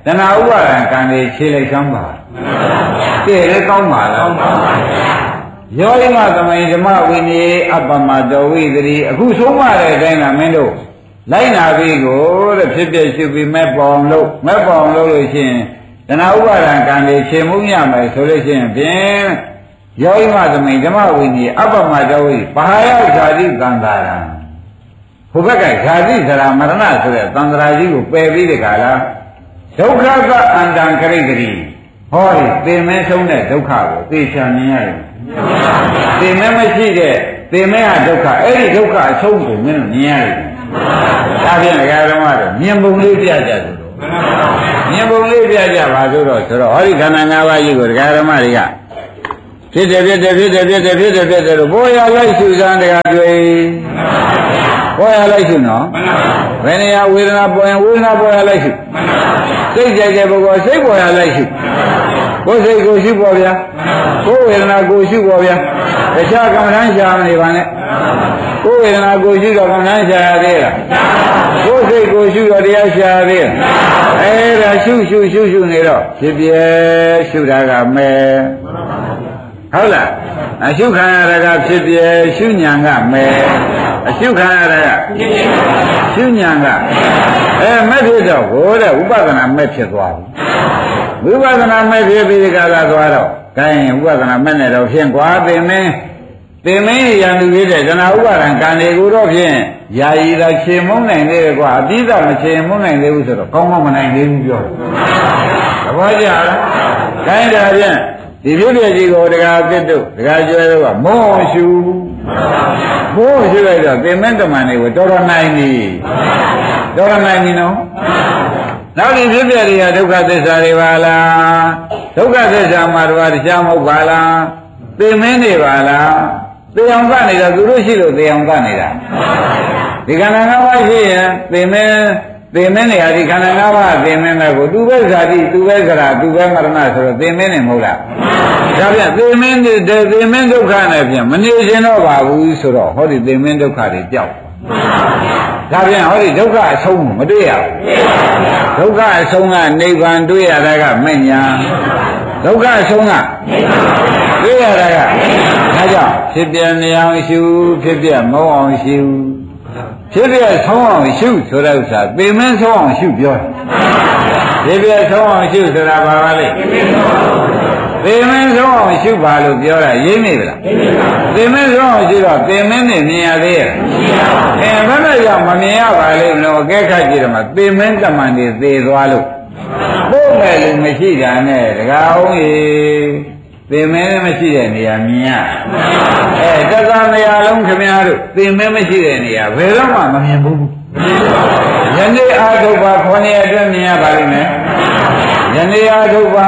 တဏှာဥပါဒံကံတွေခြေလိုက်စမ်းပါကဲလည်းကောင်းပါလားယောဂိမသမိန်ဓမ္မဝိနည်းအပ္ပမတောဝိသတိအခုဆုံးမတဲ့အတိုင်းကမင်းတို့လိုက်နာပြီးကိုတဲ့ဖြစ်ဖြစ်ရှုပြီးမဲ့ပေါအောင်လို့မဲ့ပေါအောင်လို့လို့ရှိရင်တဏှာဥပါဒံကံတွေခြေမှုရမယ်ဆိုလို့ရှိရင်ဖြင့်ယောဂိမသမိန်ဓမ္မဝိနည်းအပ္ပမတောဝိဘာယောဇာတိကံတာရံဘုဘက်ကဇာတိဇရာမရဏဆိုတဲ့သံဃာကြီးကိုပယ်ပြီးတဲ့ခါလားဒုက္ခကအန္တံကရိတ္တိဟောဒီသင်မဲဆုံးတဲ့ဒုက္ခကိုသိချာမြင်ရတယ်သင်မဲမရှိတဲ့သင်မဲဟာဒုက္ခအဲ့ဒီဒုက္ခအဆုံးကိုမင်းတို့မြင်ရတယ်ဒါဖြင့်ဒကာဓမ္မတို့မြင်ပုံလေးပြကြဆိုတော့မြင်ပုံလေးပြကြပါဆိုတော့ဆိုတော့ဟောဒီခန္ဓာ၅ပါးကြီးကိုဒကာဓမ္မတွေကဖြစ်တယ်ဖြစ်တယ်ဖြစ်တယ်ဖြစ်တယ်ဖြစ်တယ်ဖြစ်တယ်လို့ဘောရလိုက်ရှုစမ်းတရားတွေ့ဘောရလိုက်ရှုနော်ဘယ်နေရာဝေဒနာပေါ်ရင်ဝေဒနာပေါ်ရလိုက်ရှုစိတ်ကြိုက်တဲ့ပုဂ္ဂိုလ်စိတ်ပေါ်ရလိုက်ရှုကိုယ်စိတ်ကိုရှုပေါ်ဗျာကိုယ်ဝေဒနာကိုရှုပေါ်ဗျာတခြားကမ္မဋ္ဌာန်းရှာမနေပါနဲ့ကိုယ်ဝေဒနာကိုရှုတော့ကမ္မဋ္ဌာန်းရှာရသေးလားကိုယ်စိတ်ကိုရှုတော့တရားရှာရသေးလားအဲဒါရှုရှုရှုရှုနေတော့ဖြစ်ပြဲရှုတာကမဲဟုတ်လားအရှုခံရတာကဖြစ်ပြဲရှုညာကမဲအရှုခံရတာကရှုညာကအဲမဲ့ဖြစ်တော့ဟိုတဲ့ဥပဒနာမဲ့ဖြစ်သွားပြီဝိပဿနာမဲ့ဖြစ်ပြီးဒီကလာသွားတော့ဒါရင်ဥပဒနာမဲ့နဲ့တော့ဖြင့်ကွာပင်မင်းပင်မင်းရံသူဖြစ်တဲ့ဇနာဥပါဒံကံတွေကိုတော့ဖြင့်ယာယီသာခြေမုံနိုင်သေးတယ်ကွာအတိအကျမခြေမုံနိုင်သေးဘူးဆိုတော့ကောင်းကောင်းမနိုင်သေးဘူးပြောတယ်သဘောကျလားဒါရင်ဒါဖြင့်ဒီဖြစ်ပြကြီးကိုတရားသစ်တို့တရားကျွဲတို့ကမောရှုမောရှုလိုက်တော့သင်္မတမန်တွေကိုတော်တော်နိုင်ပြီတော်တော်နိုင်ပြီနော်နောက်ဒီဖြစ်ပြတွေကဒုက္ခသစ္စာတွေပါလားဒုက္ခသစ္စာမှာတော့တရားမဟုတ်ပါလားသိမင်းနေပါလားသိအောင်ကနေတော့သူတို့ရှိလို့သိအောင်ကနေတာဒီခန္ဓာ၅ပါးရှိရင်သိမင်းသိမင်းနေဟာဒီခန္ဓာ၅ပါးသိမင်းလည်းကိုသူပဲဇာတိသူပဲဇရာသူပဲမရဏဆိုတော့သိမင်းနေမဟုတ်လားဒါပြန်သိမင်းနေသိမင်းဒုက္ခနဲ့ပြန်မနေရှင်တော့ပါဘူးဆိုတော့ဟောဒီသိမင်းဒုက္ခတွေကြောက်ဒါပြန်ဟောဒီဒုက္ခအဆုံးမတွေ့ရဘူးဒုက္ခအဆုံးကနိဗ္ဗာန်တွေ့ရတာကမဲ့ညာဒုက္ခအဆုံးကတွေ့ရတာကဒါကြောင့်ဖြစ်ပြနေအောင်ရှုဖြစ်ပြမဟုတ်အောင်ရှုဖြစ်ပြဆုံးအောင်ရှုဆိုတဲ့ဥစ္စာပေမင်းဆုံးအောင်ရှုပြောတယ်ဖြစ်ပြဆုံးအောင်ရှုဆိုတာဘာပါလဲပေမင်းဆုံးအောင်ရှုပါလို့ပြောတာရင်းနေပြီလားပေမင်းဆုံးအောင်ရှုတော့ပေမင်းနဲ့မြင်ရသေးရဲ့အဲဘယ်နဲ့ကြောင့်မမြင်ရပါလိမ့်မလို့အကဲခတ်ကြည့်တယ်မှာပေမင်းတမန်တွေသေသွားလို့ပို့မယ်လို့မရှိတာနဲ့တကားအောင်ကြီးသေမဲမရှိတဲ့နေရာမြင်ရအဲတက္ကမရလုံးခင်ဗျားတို့သေမဲမရှိတဲ့နေရာဘယ်တော့မှမမြင်ဘူးယနေ့အာထုပ်ပါခொနည်းအတွင်းမြင်ရပါလိမ့်မယ်ယနေ့အာထုပ်ပါ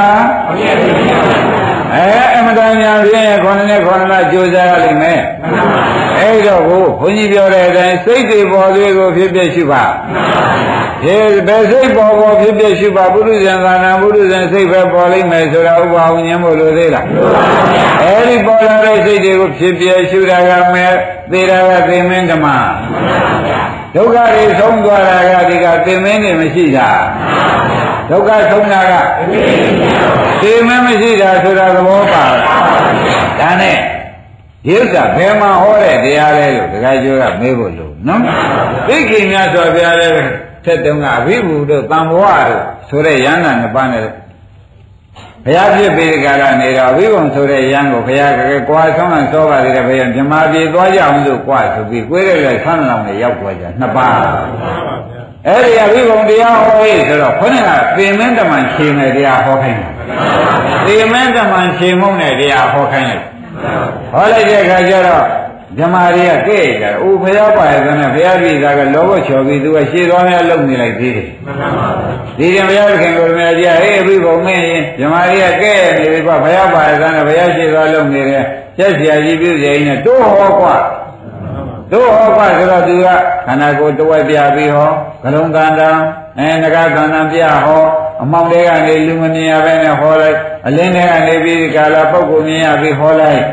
အဲအမတန်ညာပြင်းရခொနည်းနဲ့ခொနည်းလားကြိုးစားရလိမ့်မယ်အဲ့တော့ကိုဘုန်းကြီးပြောတဲ့အတိုင်းစိတ်တွေပေါ်လေးကိုဖြစ်ဖြစ်ရှိပါဒီဘယ်စိတ်ပေါ်ပေါ်ဖြစ်ဖြစ်ရှိပါပုရိသံသာနာပုရိသံစိတ်ပဲပေါ်လိမ့်မယ်ဆိုတာဥပ္ပါဝဉ္ဇဉ်မို့လို့သေးလားအဲ့ဒီပေါ်လာတဲ့စိတ်တွေကိုဖြစ်ဖြစ်ရှိတာကမဲ့သေတာကသေမင်းဓမ္မဒုက္ခတွေဆုံးသွားတာကဒီကသေမင်းတွေမရှိတာဒုက္ခဆုံးတာကသေမင်းမရှိတာဆိုတာသဘောပါဒါနဲ့ဒီဥစ္စာဘယ်မှာဟောတဲ့တရားလဲလို့ဒကာကျော်ကမေးဖို့လို့နော်သိခင်များဆိုပြရတယ်ထက်တုန်းကအဘိဓုတို့တန်ဘဝတို့ဆိုတဲ့ယန္တာနှစ်ပါးနဲ့ဘုရားဖြစ်ပြီးဒီကရနေတော့ဝိဘုံဆိုတဲ့ယန္ကိုဘုရားကကွာဆောင်အောင်စောပါသေးတယ်ဘုရားမြမပြေသွားကြအောင်လို့ကွာဆိုပြီးကိုယ်ရဲ့ဆန်းလောင်နဲ့ရောက်သွားကြနှစ်ပါးအဲ့ဒီအဘိဓုတရားဟောရေးဆိုတော့ခေါင်းကပေမင်းတမန်ခြေနဲ့တရားဟောခိုင်းတယ်ပေမင်းတမန်ခြေမုံနဲ့တရားဟောခိုင်းတယ်ဟောလိုက်တဲ့အခါကျတော့ဓမ္မတွေကကဲ့ကြတယ်။အိုးဘုရားပါရဲ့ဆိုနဲ့ဘုရားပြည်သားကလောဘချော်ပြီးသူကရှေ့သွားများလုံနေလိုက်သေးတယ်။ဒီရင်ဘုရားခင်ကိုယ်များကြီးဟေးပြီးပုံမင်းရင်ဓမ္မတွေကကဲ့နေပြီကွာဘုရားပါရဲ့ဆိုနဲ့ဘုရားရှေ့သွားလုံနေတယ်။ချက်ဆရာကြီးပြုစရာကြီးနဲ့တိုးဟောကွာတိုးဟောကွာဆိုတော့သူကခန္ဓာကိုယ်တဝက်ပြပြီးဟောကလုံးကန္တံအဲငကကန္တံပြဟောအမောင်တွေကနေလူမမြင်ရဘဲနဲ့ဟောလိုက်အလင်းတွေကနေပြီးဒီကာလပုဂ္ဂိုလ်မြင်ရပြီးဟောလိုက်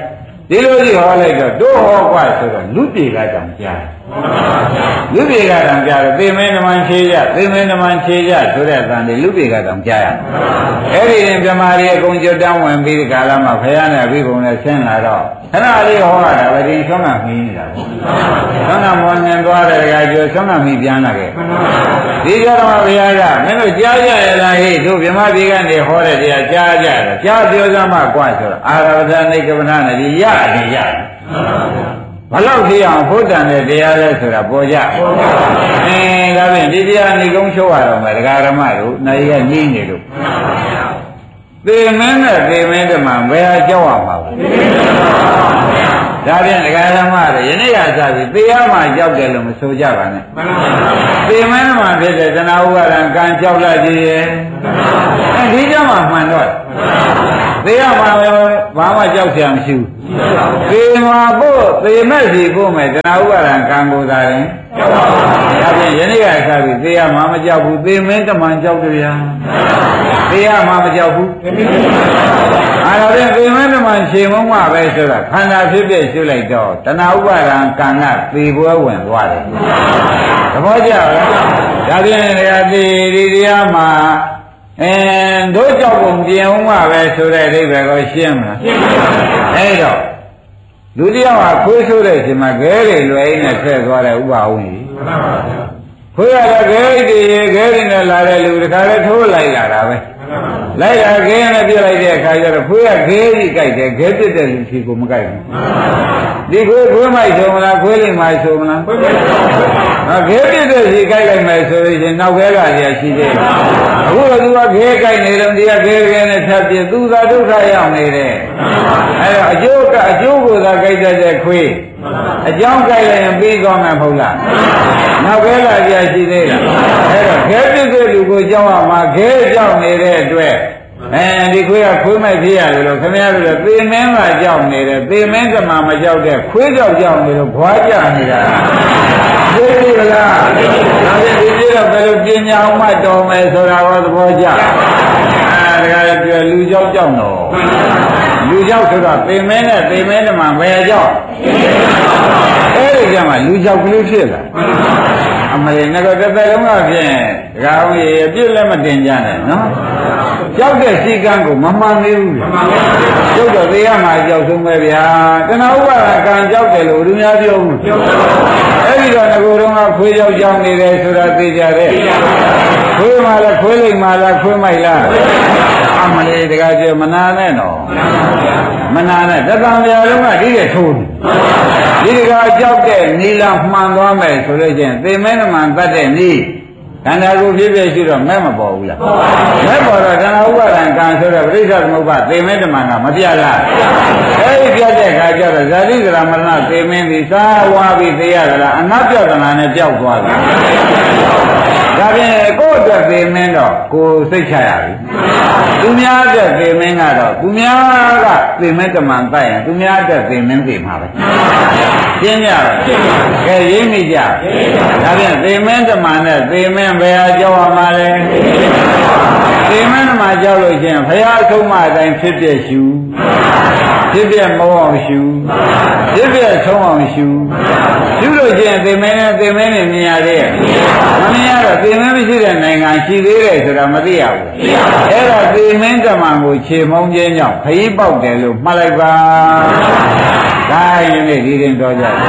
ဒီလိုကြီးဟောလိုက်တော့တို့ဟောกว่าဆိုတော့လူပြေကတောင်ကြားလူပြေကတောင်ကြားတော့သေမင်းဓမ္မချေကြသေမင်းဓမ္မချေကြဆိုတဲ့အတန်ဒီလူပြေကတောင်ကြားရအဲ့ဒီရင်ပြမာရီအကုန်ကျွတ်တန်းဝင်ပြီးဒီကာလမှာဖယားနဲ့အဘိဓမ္မာနဲ့ဆင်းလာတော့ခဏလေးဟောရတာပဲဒီဆုံးကမီးနေတာဆုံးကမောနေသွားတဲ့ကကျော်ဆုံးကမီးပြန်လာခဲ့ဒီကြတော့ဘုရားကမင်းတို့ကြားကြရလားဟိတို့ဗြဟ္မပြည်ကနေဟောတဲ့တရားကြားကြတယ်ကြားပြောစမ်းမှกว่าဆိုတော့အာရဝဇ္ဇနိကပနာနဲ့ဒီရတယ်ရတယ်ဘလောက်ဖြစ်အောင်ဘုဒ္ဓံတဲ့တရားလဲဆိုတာပေါ်ကြအင်းဒါဖြင့်ဒီတရားနေကုန်းချုပ်ရတော့မယ်ဒကာရမတို့နိုင်ရညင်းနေလို့သေမင်းနဲ့သေမင်းတမန်ဘယ်ဟာကြောက်ရမှာလဲဒါဖြင့်ဒကာရမတို့ယနေ့ကစပြီးသေရမှာကြောက်တယ်လို့မဆိုကြပါနဲ့သေမင်းတမန်ဖြစ်တဲ့တဏှာဥပါဒံကံကြောက်လာကြရဲ့အဲဒီကြောင့်မှမှန်တော့သေရမှာပဲဘာမှကြောက်စရာမရှိဘူးသေမှာဖို့သေမဲ့စီဖို့မဲ့တဏှာဥပါဒံကံကိုသာရင်ကြောက်ပါဘူးဒါဖြင့်ယနေ့ကစပြီးသေရမှာမကြောက်ဘူးသေမင်းတမန်ကြောက်တယ်ဗျာသေရမှာမကြောက်ဘူးအဲ့ဒါဖြင့်သေမင်းတမန်ခြေမုံမှပဲဆိုတာခန္ဓာဖြစ်ဖြစ်ရှုလိုက်တော့တဏှာဥပါဒံကံကသေပွဲဝင်သွားတယ်သဘောကျလားဒါဖြင့်ဒီဒီတရားမှာအဲတို့ကြောက်ပုံပြင်ဦးမှာပဲဆိုတဲ့အိဗယ်ကိုရှင်းမလားရှင်းပါဘူးအဲ့တော့လူတယောက်ကခွေးဆိုးတဲ့အချိန်မှာခဲတွေလွယ်ရင်းနဲ့ဆက်သွားတဲ့ဥပဝင်းကြီးမှန်ပါဗျာခွေးရတဲ့ခဲတွေခဲတွေနဲ့လာတဲ့လူတခါလဲထိုးလိုက်လာတာပဲလိုက်လာခဲနဲ့ပြလိုက်တဲ့အခါကျတော့ခွေးကခဲကြီးကြိုက်တယ်ခဲပြစ်တဲ့လူဖြီကိုမကြိုက်ဘူးဒီခွေးခွေးမိုက်ဆိုမလားခွေးလိမ့်မိုက်ဆိုမလားခွေးမိုက်ဆိုပါဘူးခဲပြစ်တဲ့ဖြီကြိုက်လိုက်မယ်ဆိုရင်နောက်ခဲကကြီးရှိသေးတယ်အခုတော့သူကခဲကြိုက်နေတော့ဒီကခဲခဲနဲ့ထပ်ပြသူသာဒုက္ခရောက်နေတယ်အဲတော့အကျိုးကအကျိုးကိုသာကြိုက်တဲ့ခွေးအကြောင်းကြိုက်လိုက်ရင်ပြီးသွားမှာမဟုတ်လားနောက်ခဲကကြီးရှိသေးလားအဲတော့ခဲပြစ်တဲ့လူကိုကြောက်ရမှာခဲကြောက်နေတဲ့အတွက်အဲဒီခွေးကခွေးမိုက်ဖြစ်ရတယ်လို့ခင်ဗျားတို့သေမင်းကကြောက်နေတယ်သေမင်းကမှမကြောက်တဲ့ခွေးကြောက်ကြောက်နေလို့ဘွားကြနေတာသိပြီလားဒါဖြင့်ဒီကြည့်တော့ဘယ်လိုပညာအောင်မှတော်မယ်ဆိုတာဟောသဘောကျအဲဒါကပြောလူကြောက်ကြောက်တော့လူကြောက်ဆိုတော့သေမင်းနဲ့သေမင်းတမှဘယ်ကြောက်အဲဒီကမှလူကြောက်ကလေးဖြစ်လာအမလေးငါတို့တစ်သက်လုံးကဖြင့်ဒကာဦးရေအပြစ်လည်းမတင်ကြနဲ့နော်ကြောက်တဲ့စီကံကိုမမှန်သေးဘူးကြောက်တော့သေးရမှာကြောက်ဆုံးပဲဗျာတဏှာဥပါဒကံကြောက်တယ်လို့သူများပြောဘူးအဲ့ဒီတော့ငကိုယ်တော်ကခွေးကြောက်ကြောက်နေတယ်ဆိုတာသိကြတယ်ခွေးမှလည်းခွေးလိမ့်မှလားခွေးမိုက်လားအမလေးတကားပြောမနာနဲ့တော့မနာနဲ့တသံပြာလုံးကဒီရဲ့ထိုးဒီတကားကြောက်တဲ့နီလာမှန်သွားမယ်ဆိုလို့ချင်းသေမင်းမှန်တတ်တဲ့နီးခန္ဓာကိုယ်ဖြစ်ဖြစ်ရှိတော့မဲ့မပေါ်ဘူးလားမဲ့ပေါ်တော့တဏှာဥပါဒံကံဆိုတော့ပရိစ္ဆေသမုပ္ပါသေမင်းတမန်ကမပြလားအဲဒီပြတဲ့အခါကျတော့ဇာတိကရမရဏသေမင်းဒီသာဝါပြီးသေရသလားအနတ်ပြဒနာနဲ့ကြောက်သွားတယ်ဒါဖြင့်ကိုယ့်အတွက်သေမင်းတော့ကိုယ်စိတ်ချရပြီသူများအတွက်သေမင်းကတော့သူများကသေမင်းတမန်တိုက်ရင်သူများအတွက်သေမင်းသေမှာပဲရှင်းကြပါကဲရိပ်မိကြဒါဖြင့်သေမင်းတမန်နဲ့သေမင်းဘယ်ဟာကြောက်ရမှာလဲသေမင်းတမန်ကြောက်လို့ချင်းဘုရားဆုံးမအတိုင်းဖြစ်ပြရှုဖြစ်ပြမအောင်ရှုဖြစ်ပြဆုံးအောင်ရှုရှုလို့ချင်းသေမင်းနဲ့သေမင်းနဲ့မြင်ရတဲ့မမြင်ရတော့သေမင်းမရှိတဲ့နိုင်ငံရှိသေးတယ်ဆိုတာမသိရဘူးအဲ့ဒါသေမင်းတမန်ကိုခြေမုံခြင်းကြောင့်ခရီးပေါက်တယ်လို့မှတ်လိုက်ပါဒါရင်လေဒီရင်တော်ကြတယ်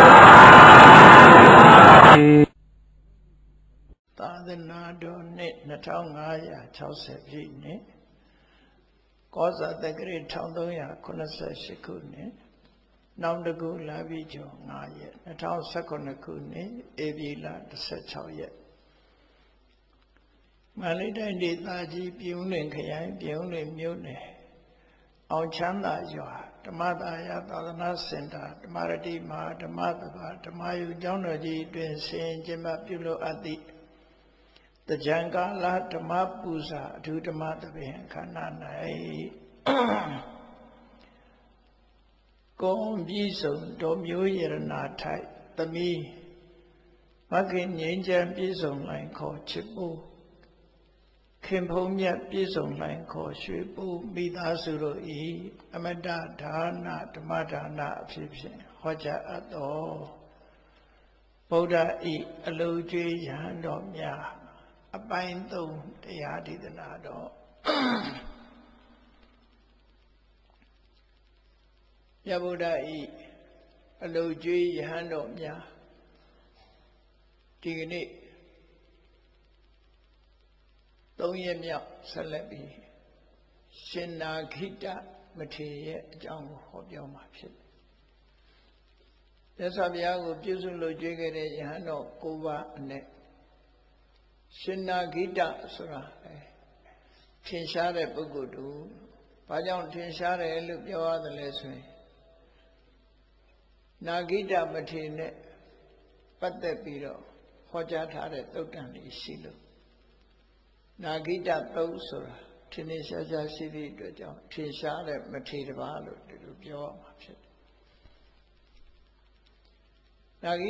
သာသနာတော်နှစ်နှစ်ထောင်ငါးရာခြောက်ဆယ်ပြည့်နှစ်ကောဇာတက္ကရာတစ်သုံးရာခုနှစ်ဆယ်ရှစ်ခုနှစ်နောင်တကူလာပြီးကျော်ငါးရက်နှစ်ထောင်ဆယ်ခုနှစ်ခုနှစ်ဧပြီလတစ်ဆယ်ခြောက်ရက်မန္တလေးတိုင်းဒေသကြီးပြုံးလင်ခရိုင်ပြုံးလင်မြို့နယ်အောင်ချမ်းသာရွာဓမ္မသာယသာသနာစင်တာဓမ္မရတိမဟာဓမ္မသဘာဓမ္မယုကျောင်းတော်ကြီးတွင်ဆင်ကျင်းပပြုလုပ်အပ်သည့်တကြံကာလဓမ္မပူဇာအထူးဓမ္မသဘင်ခန္ဓာ၌ကုံပြီးဆုံးတော်မျိုးရဏထိုက်သမီးမခင်ငြိမ်းချမ်းပြည့်စုံလိုက်ခေါ်ချစ်ဖို့ခင်ဖုံးမြတ်ပြည့်စုံနိုင်ခေါ်ရွှေပူမိသားစုတို့ဤအမတဒါနဓမ္မဒါနအဖြစ်ဖြင့်ဟောကြားအပ်သောဗုဒ္ဓဤအလိုကျွေးရဟန်းတော်များအပိုင်းသုံးတရားဒေသနာတော်မြတ်ဗုဒ္ဓဤအလိုကျွေးရဟန်းတော်များဒီကနေ့သုံးရက်မြောက်ဆက်လက်ပြီးရှင်နာခိတမထေရရဲ့အကြောင်းကိုဟောပြောမှာဖြစ်တယ်။မြတ်စွာဘုရားကိုပြုစုလို့ကြွေးခဲ့တဲ့ယဟန်တော်၉ပါးအနက်ရှင်နာခိတဆိုတာလေထင်ရှားတဲ့ပုဂ္ဂိုလ်တူဘာကြောင့်ထင်ရှားတယ်လို့ပြောရတယ်လဲဆိုရင်နာခိတမထေရနဲ့ပတ်သက်ပြီးတော့ဟောကြားထားတဲ့သုတ်တန်လေးရှိလို့နာဂိတသုတ်ဆိုတာထင်ရှားရှားရှိသည့်အတွက်ကြောင့်ထင်ရှားတဲ့မထေရတစ်ပါးလို့ဒီလိုပြောရမှာဖြစ်တယ်နာဂိ